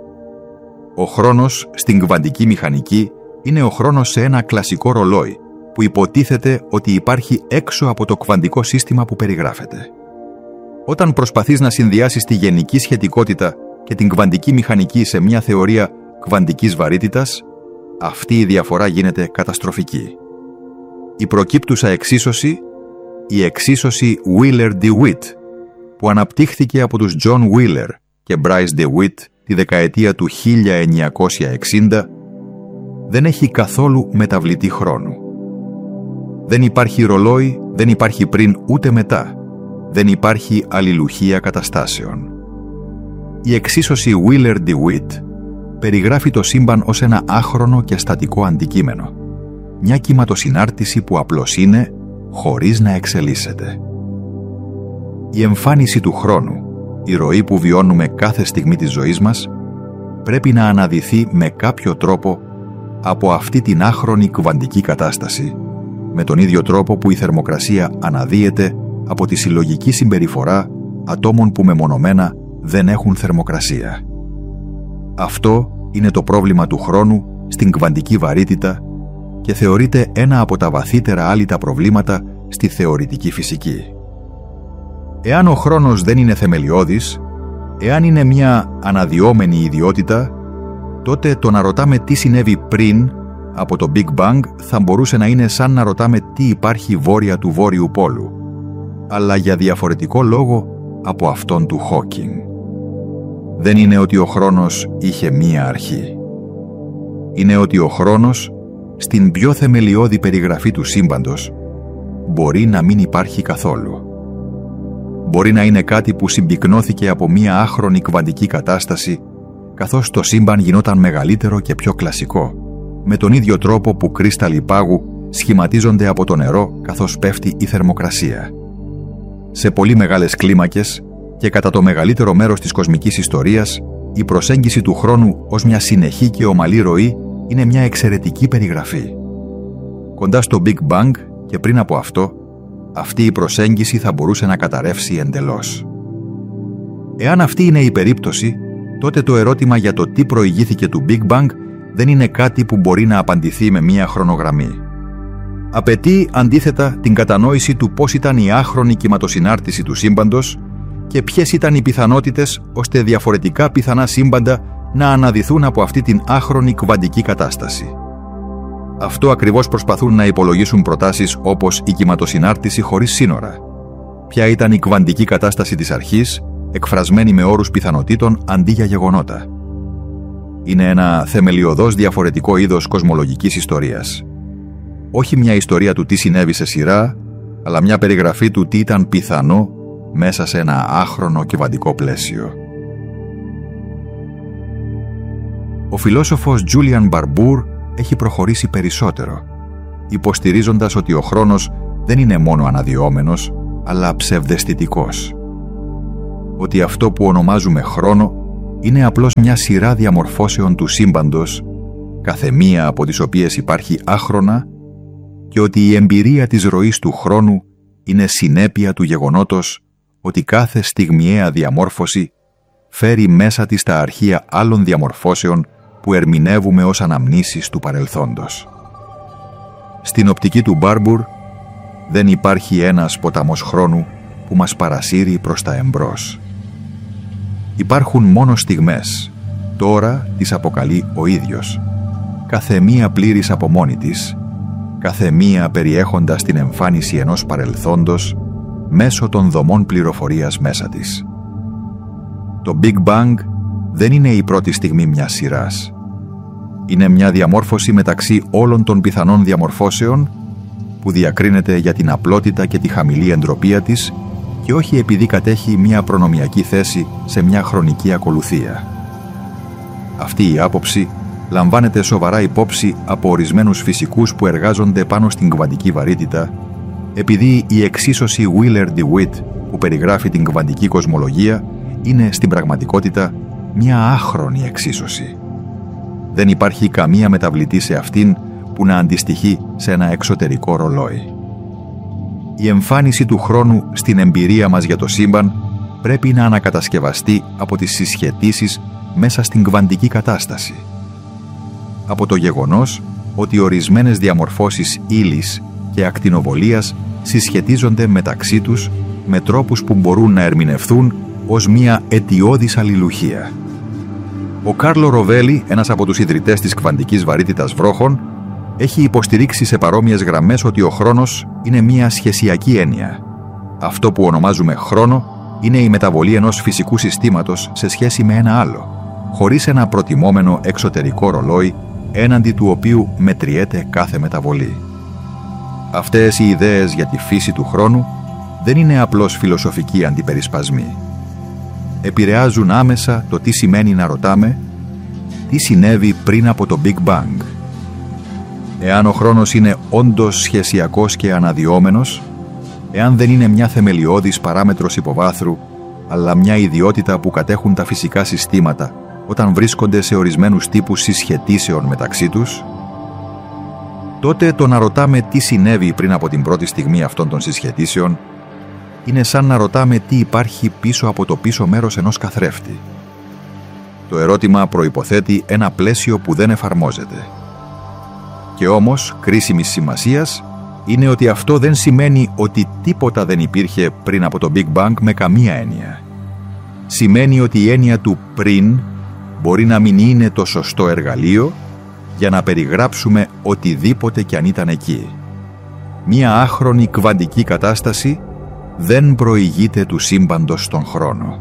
Ο χρόνος στην κβαντική μηχανική είναι ο χρόνος σε ένα κλασικό ρολόι που υποτίθεται ότι υπάρχει έξω από το κβαντικό σύστημα που περιγράφεται. Όταν προσπαθείς να συνδυάσεις τη γενική σχετικότητα και την κβαντική μηχανική σε μια θεωρία κβαντικής βαρύτητας, αυτή η διαφορά γίνεται καταστροφική. Η προκύπτουσα εξίσωση, η εξίσωση Wheeler-DeWitt, που αναπτύχθηκε από τους John Wheeler και Bryce DeWitt τη δεκαετία του 1960, δεν έχει καθόλου μεταβλητή χρόνου. Δεν υπάρχει ρολόι, δεν υπάρχει πριν ούτε μετά. Δεν υπάρχει αλληλουχία καταστάσεων. Η εξίσωση Wheeler-DeWitt περιγράφει το σύμπαν ως ένα άχρονο και στατικό αντικείμενο. Μια κυματοσυνάρτηση που απλώς είναι, χωρίς να εξελίσσεται. Η εμφάνιση του χρόνου, η ροή που βιώνουμε κάθε στιγμή της ζωής μας, πρέπει να αναδυθεί με κάποιο τρόπο από αυτή την άχρονη κβαντική κατάσταση, με τον ίδιο τρόπο που η θερμοκρασία αναδύεται από τη συλλογική συμπεριφορά ατόμων που μεμονωμένα δεν έχουν θερμοκρασία. Αυτό είναι το πρόβλημα του χρόνου στην κβαντική βαρύτητα και θεωρείται ένα από τα βαθύτερα άλυτα προβλήματα στη θεωρητική φυσική. Εάν ο χρόνος δεν είναι θεμελιώδης, εάν είναι μια αναδυόμενη ιδιότητα, τότε το να ρωτάμε τι συνέβη πριν από το Big Bang θα μπορούσε να είναι σαν να ρωτάμε τι υπάρχει βόρεια του Βόρειου Πόλου, αλλά για διαφορετικό λόγο από αυτόν του Χόκινγκ. Δεν είναι ότι ο χρόνος είχε μία αρχή. Είναι ότι ο χρόνος, στην πιο θεμελιώδη περιγραφή του σύμπαντος, μπορεί να μην υπάρχει καθόλου. Μπορεί να είναι κάτι που συμπυκνώθηκε από μία άχρονη κβαντική κατάσταση, καθώς το σύμπαν γινόταν μεγαλύτερο και πιο κλασικό, με τον ίδιο τρόπο που κρίσταλοι πάγου σχηματίζονται από το νερό καθώς πέφτει η θερμοκρασία. Σε πολύ μεγάλες κλίμακες και κατά το μεγαλύτερο μέρος της κοσμικής ιστορίας, η προσέγγιση του χρόνου ως μια συνεχή και ομαλή ροή είναι μια εξαιρετική περιγραφή. Κοντά στο Big Bang και πριν από αυτό, αυτή η προσέγγιση θα μπορούσε να καταρρεύσει εντελώς. Εάν αυτή είναι η περίπτωση, τότε το ερώτημα για το τι προηγήθηκε του Big Bang δεν είναι κάτι που μπορεί να απαντηθεί με μία χρονογραμμή. Απαιτεί αντίθετα την κατανόηση του πώς ήταν η άχρονη κυματοσυνάρτηση του σύμπαντος και ποιες ήταν οι πιθανότητες ώστε διαφορετικά πιθανά σύμπαντα να αναδυθούν από αυτή την άχρονη κβαντική κατάσταση. Αυτό ακριβώς προσπαθούν να υπολογίσουν προτάσεις όπως η κυματοσυνάρτηση χωρίς σύνορα. Ποια ήταν η κβαντική κατάσταση της αρχής, εκφρασμένη με όρους πιθανοτήτων αντί για γεγονότα. Είναι ένα θεμελιωδώς διαφορετικό είδος κοσμολογικής ιστορίας. Όχι μια ιστορία του τι συνέβη σε σειρά, αλλά μια περιγραφή του τι ήταν πιθανό μέσα σε ένα άχρονο κβαντικό πλαίσιο. Ο φιλόσοφος Julian Barbour έχει προχωρήσει περισσότερο. υποστηρίζοντας ότι ο χρόνος δεν είναι μόνο αναδυόμενος, αλλά ψευδαισθητικός. Ότι αυτό που ονομάζουμε χρόνο είναι απλώς μια σειρά διαμορφώσεων του σύμπαντος, καθεμία από τις οποίες υπάρχει άχρονα, και ότι η εμπειρία της ροής του χρόνου είναι συνέπεια του γεγονότος ότι κάθε στιγμιαία διαμόρφωση φέρει μέσα της τα αρχεία άλλων διαμορφώσεων που ερμηνεύουμε ως αναμνήσεις του παρελθόντος. Στην οπτική του Μπάρμπουρ δεν υπάρχει ένας ποταμός χρόνου που μας παρασύρει προς τα εμπρός. Υπάρχουν μόνο στιγμές, τώρα τις αποκαλεί ο ίδιος, καθεμία πλήρης από μόνη της, καθεμία περιέχοντας την εμφάνιση ενός παρελθόντος μέσω των δομών πληροφορίας μέσα της. Το Big Bang δεν είναι η πρώτη στιγμή μιας σειράς. Είναι μια διαμόρφωση μεταξύ όλων των πιθανών διαμορφώσεων που διακρίνεται για την απλότητα και τη χαμηλή εντροπία της και όχι επειδή κατέχει μια προνομιακή θέση σε μια χρονική ακολουθία. Αυτή η άποψη λαμβάνεται σοβαρά υπόψη από ορισμένους φυσικούς που εργάζονται πάνω στην κβαντική βαρύτητα, επειδή η εξίσωση Wheeler-DeWitt που περιγράφει την κβαντική κοσμολογία είναι στην πραγματικότητα μια άχρονη εξίσωση. Δεν υπάρχει καμία μεταβλητή σε αυτήν που να αντιστοιχεί σε ένα εξωτερικό ρολόι. Η εμφάνιση του χρόνου στην εμπειρία μας για το σύμπαν πρέπει να ανακατασκευαστεί από τις συσχετίσεις μέσα στην κβαντική κατάσταση. Από το γεγονός ότι ορισμένες διαμορφώσεις ύλης και ακτινοβολίας συσχετίζονται μεταξύ τους με τρόπους που μπορούν να ερμηνευθούν ως μια αιτιώδης αλληλουχία. Ο Κάρλο Ροβέλι, ένας από τους ιδρυτές της κβαντικής βαρύτητας βρόχων, έχει υποστηρίξει σε παρόμοιες γραμμές ότι ο χρόνος είναι μια σχεσιακή έννοια. Αυτό που ονομάζουμε χρόνο είναι η μεταβολή ενός φυσικού συστήματος σε σχέση με ένα άλλο, χωρίς ένα προτιμόμενο εξωτερικό ρολόι έναντι του οποίου μετριέται κάθε μεταβολή. Αυτές οι ιδέες για τη φύση του χρόνου δεν είναι απλώς φιλοσοφικοί αντιπερισπασμοί. Επηρεάζουν άμεσα το τι σημαίνει να ρωτάμε τι συνέβη πριν από το Big Bang. Εάν ο χρόνος είναι όντως σχεσιακός και αναδυόμενος, εάν δεν είναι μια θεμελιώδης παράμετρος υποβάθρου, αλλά μια ιδιότητα που κατέχουν τα φυσικά συστήματα όταν βρίσκονται σε ορισμένους τύπους συσχετήσεων μεταξύ τους, τότε το να ρωτάμε τι συνέβη πριν από την πρώτη στιγμή αυτών των συσχετήσεων είναι σαν να ρωτάμε τι υπάρχει πίσω από το πίσω μέρος ενός καθρέφτη. Το ερώτημα προϋποθέτει ένα πλαίσιο που δεν εφαρμόζεται. Και όμως, κρίσιμης σημασίας είναι ότι αυτό δεν σημαίνει ότι τίποτα δεν υπήρχε πριν από το Big Bang με καμία έννοια. Σημαίνει ότι η έννοια του πριν μπορεί να μην είναι το σωστό εργαλείο για να περιγράψουμε οτιδήποτε κι αν ήταν εκεί. Μία άχρονη κβαντική κατάσταση δεν προηγείται του σύμπαντος στον χρόνο.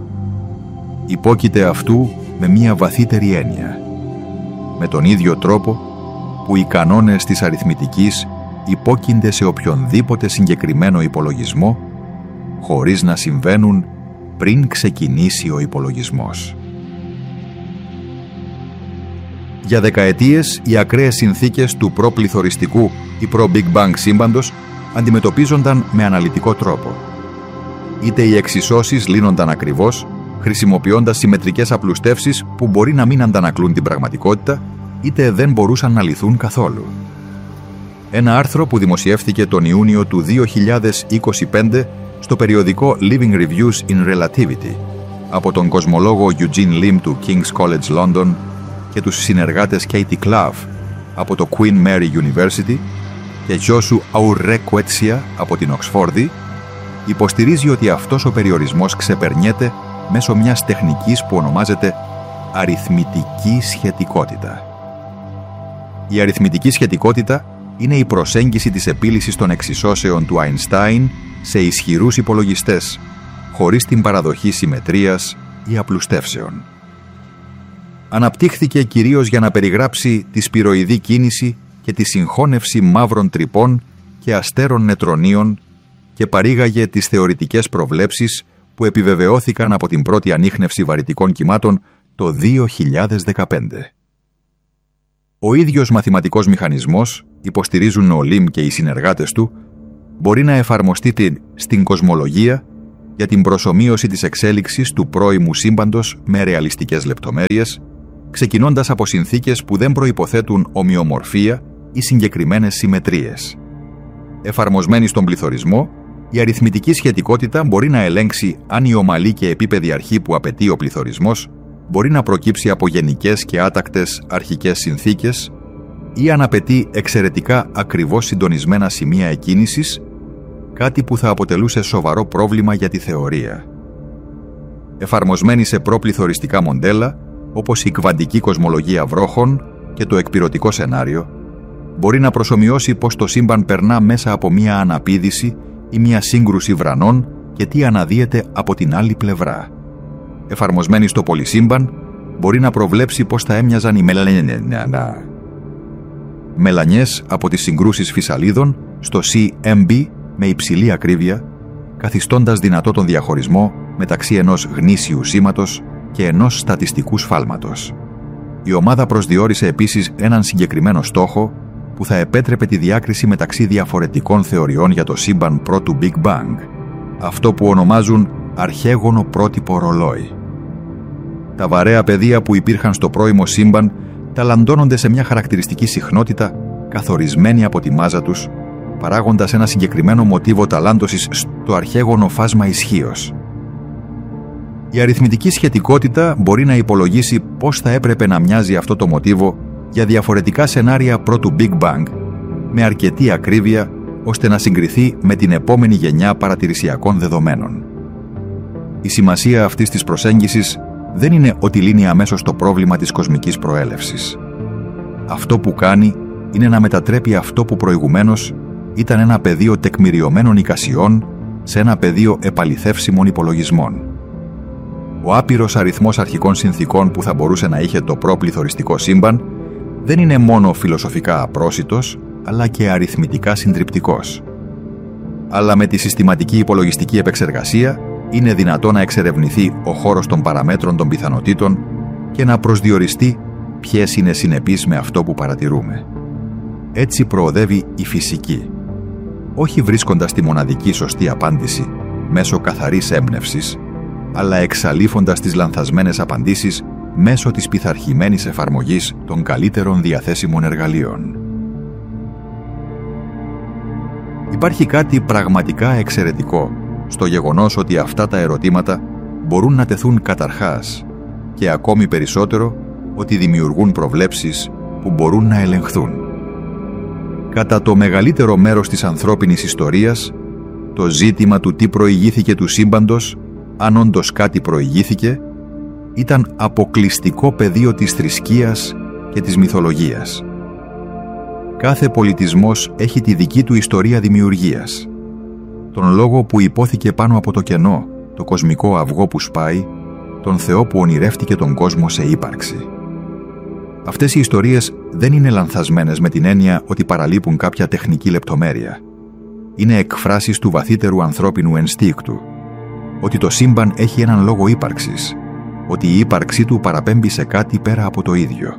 Υπόκειται αυτού με μία βαθύτερη έννοια. Με τον ίδιο τρόπο που οι κανόνες της αριθμητικής υπόκεινται σε οποιονδήποτε συγκεκριμένο υπολογισμό, χωρίς να συμβαίνουν πριν ξεκινήσει ο υπολογισμός. Για δεκαετίες, οι ακραίες συνθήκες του προ-πληθωριστικού ή προ-Big Bang σύμπαντος αντιμετωπίζονταν με αναλυτικό τρόπο. Είτε οι εξισώσεις λύνονταν ακριβώς, χρησιμοποιώντας συμμετρικές απλουστεύσεις που μπορεί να μην αντανακλούν την πραγματικότητα, είτε δεν μπορούσαν να λυθούν καθόλου. Ένα άρθρο που δημοσιεύθηκε τον Ιούνιο του 2025 στο περιοδικό Living Reviews in Relativity από τον κοσμολόγο Eugene Lim του King's College London και τους συνεργάτες Katie Clough από το Queen Mary University και Josu Aurrekwetsia από την Οξφόρδη, υποστηρίζει ότι αυτός ο περιορισμός ξεπερνιέται μέσω μιας τεχνικής που ονομάζεται αριθμητική σχετικότητα. Η αριθμητική σχετικότητα είναι η προσέγγιση της επίλυσης των εξισώσεων του Einstein σε ισχυρούς υπολογιστές, χωρίς την παραδοχή συμμετρίας ή απλουστεύσεων. Αναπτύχθηκε κυρίως για να περιγράψει τη σπυροειδή κίνηση και τη συγχώνευση μαύρων τρυπών και αστέρων νετρονίων και παρήγαγε τις θεωρητικές προβλέψεις που επιβεβαιώθηκαν από την πρώτη ανίχνευση βαρυτικών κυμάτων το 2015. Ο ίδιος μαθηματικός μηχανισμός, υποστηρίζουν ο Λιμ και οι συνεργάτες του, μπορεί να εφαρμοστεί στην κοσμολογία για την προσομοίωση της εξέλιξης του πρώιμου σύμπαντος με ρεαλιστικές λεπτομέρειες, ξεκινώντας από συνθήκες που δεν προϋποθέτουν ομοιομορφία ή συγκεκριμένες συμμετρίες. Εφαρμοσμένη στον πληθωρισμό, η αριθμητική σχετικότητα μπορεί να ελέγξει αν η ομαλή και επίπεδη αρχή που απαιτεί ο πληθωρισμός μπορεί να προκύψει από γενικές και άτακτες αρχικές συνθήκες ή αν απαιτεί εξαιρετικά ακριβώς συντονισμένα σημεία εκκίνησης, κάτι που θα αποτελούσε σοβαρό πρόβλημα για τη θεωρία. Εφαρμοσμένη σε προπληθωριστικά μοντέλα, όπως η κβαντική κοσμολογία βρόχων και το εκπηρωτικό σενάριο, μπορεί να προσομοιώσει πως το σύμπαν περνά μέσα από μία αναπήδηση ή μία σύγκρουση βρανών και τι αναδύεται από την άλλη πλευρά. Εφαρμοσμένη στο πολυσύμπαν, μπορεί να προβλέψει πως θα έμοιαζαν οι μελανιές από τις συγκρούσεις φυσαλίδων στο CMB με υψηλή ακρίβεια, καθιστώντας δυνατό τον διαχωρισμό μεταξύ ενός γνήσιου σήματος και ενός στατιστικού σφάλματος. Η ομάδα προσδιορίσε επίσης έναν συγκεκριμένο στόχο που θα επέτρεπε τη διάκριση μεταξύ διαφορετικών θεωριών για το σύμπαν πρώτου Big Bang, αυτό που ονομάζουν αρχαίγωνο πρότυπο ρολόι. Τα βαρέα πεδία που υπήρχαν στο πρώιμο σύμπαν ταλαντώνονται σε μια χαρακτηριστική συχνότητα καθορισμένη από τη μάζα τους, παράγοντας ένα συγκεκριμένο μοτίβο ταλάντωσης στο αρχαίγωνο φάσμα ισχύως. Η αριθμητική σχετικότητα μπορεί να υπολογίσει πώς θα έπρεπε να μοιάζει αυτό το μοτίβο για διαφορετικά σενάρια πρώτου Big Bang με αρκετή ακρίβεια ώστε να συγκριθεί με την επόμενη γενιά παρατηρησιακών δεδομένων. Η σημασία αυτής της προσέγγισης δεν είναι ότι λύνει αμέσως το πρόβλημα της κοσμικής προέλευσης. Αυτό που κάνει είναι να μετατρέπει αυτό που προηγουμένως ήταν ένα πεδίο τεκμηριωμένων εικασιών σε ένα πεδίο επαληθεύσιμων υπολογισμών. Ο άπειρος αριθμός αρχικών συνθηκών που θα μπορούσε να είχε το προπληθωριστικό σύμπαν δεν είναι μόνο φιλοσοφικά απρόσιτος, αλλά και αριθμητικά συντριπτικός. Αλλά με τη συστηματική υπολογιστική επεξεργασία είναι δυνατό να εξερευνηθεί ο χώρος των παραμέτρων των πιθανοτήτων και να προσδιοριστεί ποιες είναι συνεπείς με αυτό που παρατηρούμε. Έτσι προοδεύει η φυσική, όχι βρίσκοντας τη μοναδική σωστή απάντηση μέσω καθαρής έμπνευσης, αλλά εξαλείφοντας τις λανθασμένες απαντήσεις μέσω της πειθαρχημένης εφαρμογής των καλύτερων διαθέσιμων εργαλείων. Υπάρχει κάτι πραγματικά εξαιρετικό στο γεγονός ότι αυτά τα ερωτήματα μπορούν να τεθούν καταρχάς και ακόμη περισσότερο ότι δημιουργούν προβλέψεις που μπορούν να ελεγχθούν. Κατά το μεγαλύτερο μέρος της ανθρώπινης ιστορίας, το ζήτημα του τι προηγήθηκε του σύμπαντος, αν όντως κάτι προηγήθηκε, ήταν αποκλειστικό πεδίο της θρησκείας και της μυθολογίας. Κάθε πολιτισμός έχει τη δική του ιστορία δημιουργίας. Τον λόγο που υπόθηκε πάνω από το κενό, το κοσμικό αυγό που σπάει, τον Θεό που ονειρεύτηκε τον κόσμο σε ύπαρξη. Αυτές οι ιστορίες δεν είναι λανθασμένες με την έννοια ότι παραλείπουν κάποια τεχνική λεπτομέρεια. Είναι εκφράσεις του βαθύτερου ανθρώπινου ενστίκτου, ότι το σύμπαν έχει έναν λόγο ύπαρξης, ότι η ύπαρξή του παραπέμπει σε κάτι πέρα από το ίδιο.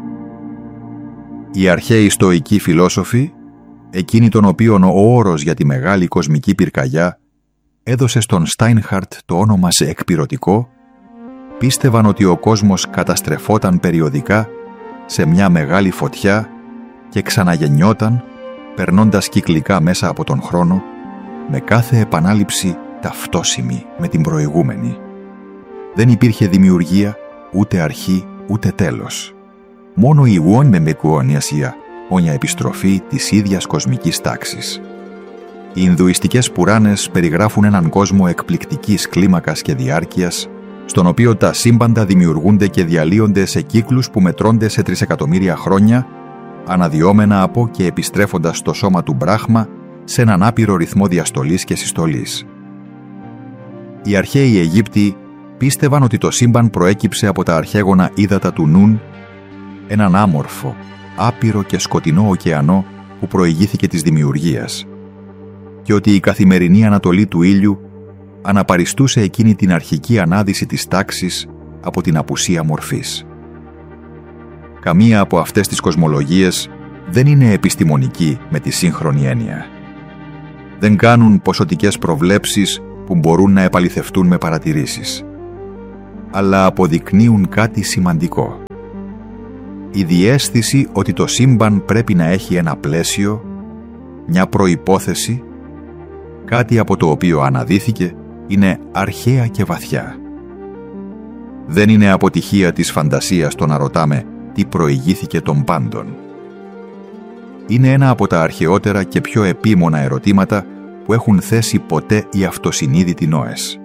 Οι αρχαίοι στοικοί φιλόσοφοι, εκείνοι των οποίων ο όρος για τη μεγάλη κοσμική πυρκαγιά έδωσε στον Στάινχαρτ το όνομα σε εκπηρωτικό, πίστευαν ότι ο κόσμος καταστρεφόταν περιοδικά σε μια μεγάλη φωτιά και ξαναγεννιόταν, περνώντας κυκλικά μέσα από τον χρόνο, με κάθε επανάληψη ταυτόσιμη με την προηγούμενη. Δεν υπήρχε δημιουργία, ούτε αρχή, ούτε τέλος. Μόνο η ουόνια επιστροφή της ίδιας κοσμικής τάξης. Οι Ινδουιστικές Πουράνες περιγράφουν έναν κόσμο εκπληκτικής κλίμακας και διάρκειας, στον οποίο τα σύμπαντα δημιουργούνται και διαλύονται σε κύκλους που μετρώνται σε 3 εκατομμύρια χρόνια, αναδυόμενα από και επιστρέφοντας στο σώμα του Μπράχμα σε έναν άπειρο ρυθμό διαστολής και συστολής. Οι αρχαίοι Αιγύπτιοι πίστευαν ότι το σύμπαν προέκυψε από τα αρχαίγωνα ύδατα του Νουν, έναν άμορφο, άπειρο και σκοτεινό ωκεανό που προηγήθηκε της δημιουργίας, και ότι η καθημερινή ανατολή του ήλιου αναπαριστούσε εκείνη την αρχική ανάδυση της τάξης από την απουσία μορφής. Καμία από αυτές τις κοσμολογίες δεν είναι επιστημονική με τη σύγχρονη έννοια. Δεν κάνουν ποσοτικές προβλέψεις που μπορούν να επαληθευτούν με παρατηρήσεις, αλλά αποδεικνύουν κάτι σημαντικό. Η διαίσθηση ότι το σύμπαν πρέπει να έχει ένα πλαίσιο, μια προϋπόθεση, κάτι από το οποίο αναδύθηκε, είναι αρχαία και βαθιά. Δεν είναι αποτυχία της φαντασίας το να ρωτάμε τι προηγήθηκε των πάντων. Είναι ένα από τα αρχαιότερα και πιο επίμονα ερωτήματα που έχουν θέσει ποτέ οι αυτοσυνείδητοι Νόες.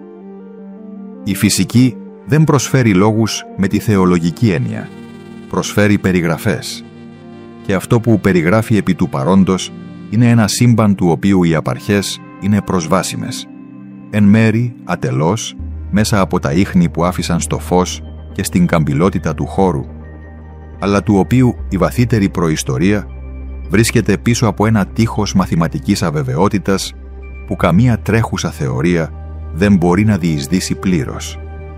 Η φυσική δεν προσφέρει λόγους με τη θεολογική έννοια, προσφέρει περιγραφές. Και αυτό που περιγράφει επί του παρόντος είναι ένα σύμπαν του οποίου οι απαρχές είναι προσβάσιμες, εν μέρη ατελώς, μέσα από τα ίχνη που άφησαν στο φως και στην καμπυλότητα του χώρου, αλλά του οποίου η βαθύτερη προϊστορία βρίσκεται πίσω από ένα τείχος μαθηματικής αβεβαιότητας που καμία τρέχουσα θεωρία δεν μπορεί να διεισδύσει πλήρως.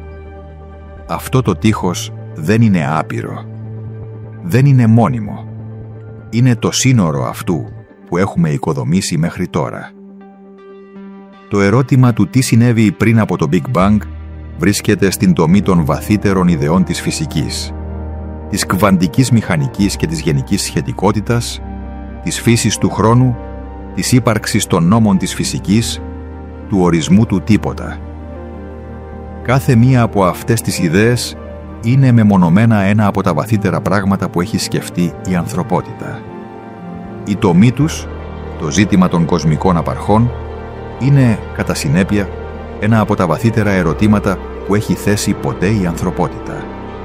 Αυτό το τείχος δεν είναι άπειρο, δεν είναι μόνιμο, είναι το σύνορο αυτού που έχουμε οικοδομήσει μέχρι τώρα. Το ερώτημα του τι συνέβη πριν από το Big Bang βρίσκεται στην τομή των βαθύτερων ιδεών της φυσικής, της κβαντικής μηχανικής και της γενικής σχετικότητας, της φύσης του χρόνου, της ύπαρξης των νόμων της φυσικής, του ορισμού του τίποτα. Κάθε μία από αυτές τις ιδέες είναι μεμονωμένα ένα από τα βαθύτερα πράγματα που έχει σκεφτεί η ανθρωπότητα. Η τομή τους, το ζήτημα των κοσμικών απαρχών, είναι, κατά συνέπεια, ένα από τα βαθύτερα ερωτήματα που έχει θέσει ποτέ η ανθρωπότητα.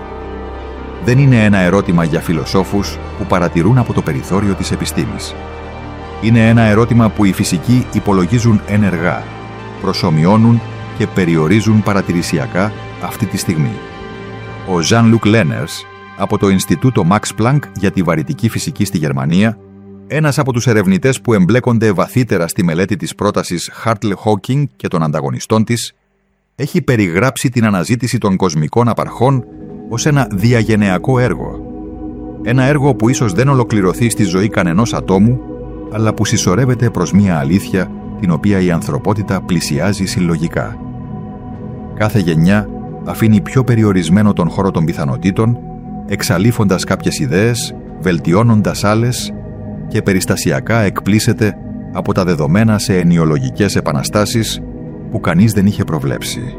Δεν είναι ένα ερώτημα για φιλοσόφους που παρατηρούν από το περιθώριο της επιστήμης. Είναι ένα ερώτημα που οι φυσικοί υπολογίζουν ενεργά, προσομοιώνουν και περιορίζουν παρατηρησιακά αυτή τη στιγμή. Ο Jean-Luc Lenners, από το Ινστιτούτο Max Planck για τη βαρυτική φυσική στη Γερμανία, ένας από τους ερευνητές που εμπλέκονται βαθύτερα στη μελέτη της πρότασης Hartle-Hawking και των ανταγωνιστών της, έχει περιγράψει την αναζήτηση των κοσμικών απαρχών ως ένα διαγενειακό έργο. Ένα έργο που ίσως δεν ολοκληρωθεί στη ζωή κανενός ατόμου, αλλά που συσσωρεύεται προς μία αλήθεια την οποία η ανθρωπότητα πλησιάζει συλλογικά. Κάθε γενιά αφήνει πιο περιορισμένο τον χώρο των πιθανοτήτων, εξαλείφοντας κάποιες ιδέες, βελτιώνοντας άλλες και περιστασιακά εκπλήσεται από τα δεδομένα σε ενιολογικές επαναστάσεις που κανείς δεν είχε προβλέψει.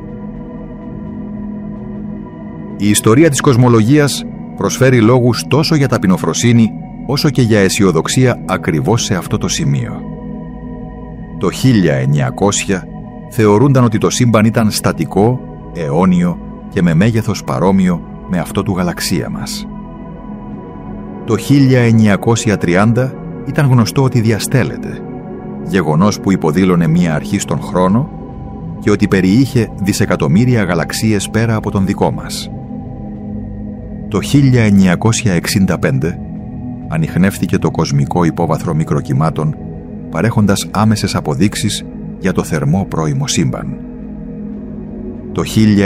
Η ιστορία της κοσμολογίας προσφέρει λόγους τόσο για ταπεινοφροσύνη όσο και για αισιοδοξία ακριβώς σε αυτό το σημείο. Το 1900 θεωρούνταν ότι το σύμπαν ήταν στατικό, αιώνιο και με μέγεθος παρόμοιο με αυτό του γαλαξία μας. Το 1930 ήταν γνωστό ότι διαστέλλεται, γεγονός που υποδήλωνε μία αρχή στον χρόνο και ότι περιείχε δισεκατομμύρια γαλαξίες πέρα από τον δικό μας. Το 1965 ανιχνεύθηκε το κοσμικό υπόβαθρο μικροκυμάτων, παρέχοντας άμεσες αποδείξεις για το θερμό πρώιμο σύμπαν. Το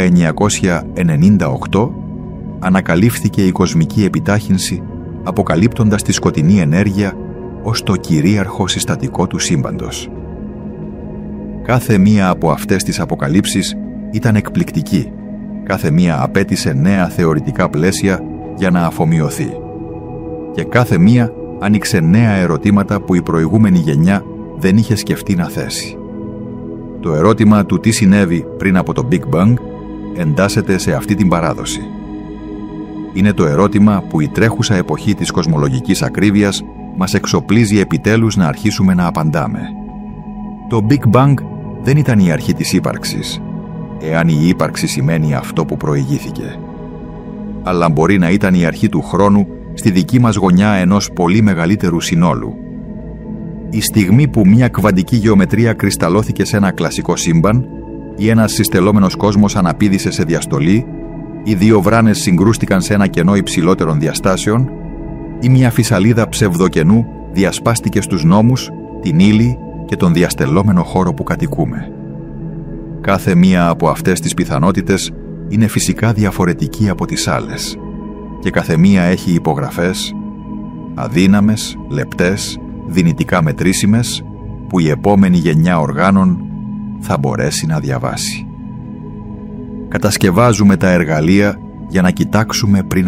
1998 ανακαλύφθηκε η κοσμική επιτάχυνση, αποκαλύπτοντας τη σκοτεινή ενέργεια ως το κυρίαρχο συστατικό του σύμπαντος. Κάθε μία από αυτές τις αποκαλύψεις ήταν εκπληκτική. Κάθε μία απέτησε νέα θεωρητικά πλαίσια για να αφομοιωθεί. Και κάθε μία άνοιξε νέα ερωτήματα που η προηγούμενη γενιά δεν είχε σκεφτεί να θέσει. Το ερώτημα του τι συνέβη πριν από το Big Bang εντάσσεται σε αυτή την παράδοση. Είναι το ερώτημα που η τρέχουσα εποχή της κοσμολογικής ακρίβειας μας εξοπλίζει επιτέλους να αρχίσουμε να απαντάμε. Το Big Bang δεν ήταν η αρχή της ύπαρξης, εάν η ύπαρξη σημαίνει αυτό που προηγήθηκε. Αλλά μπορεί να ήταν η αρχή του χρόνου στη δική μας γωνιά ενός πολύ μεγαλύτερου συνόλου. Η στιγμή που μια κβαντική γεωμετρία κρυσταλλώθηκε σε ένα κλασικό σύμπαν ή ένας συστελόμενος κόσμος αναπήδησε σε διαστολή ή δύο βράνες συγκρούστηκαν σε ένα κενό υψηλότερων διαστάσεων ή μια φυσαλίδα ψευδοκενού διασπάστηκε στους νόμους, την ύλη και τον διαστελόμενο χώρο που κατοικούμε. Κάθε μία από αυτές τις πιθανότητες είναι φυσικά διαφορετική από τις άλλες. και καθεμία έχει υπογραφές, αδύναμες, λεπτές, δυνητικά μετρήσιμες, που η επόμενη γενιά οργάνων θα μπορέσει να διαβάσει. Κατασκευάζουμε τα εργαλεία για να κοιτάξουμε πριν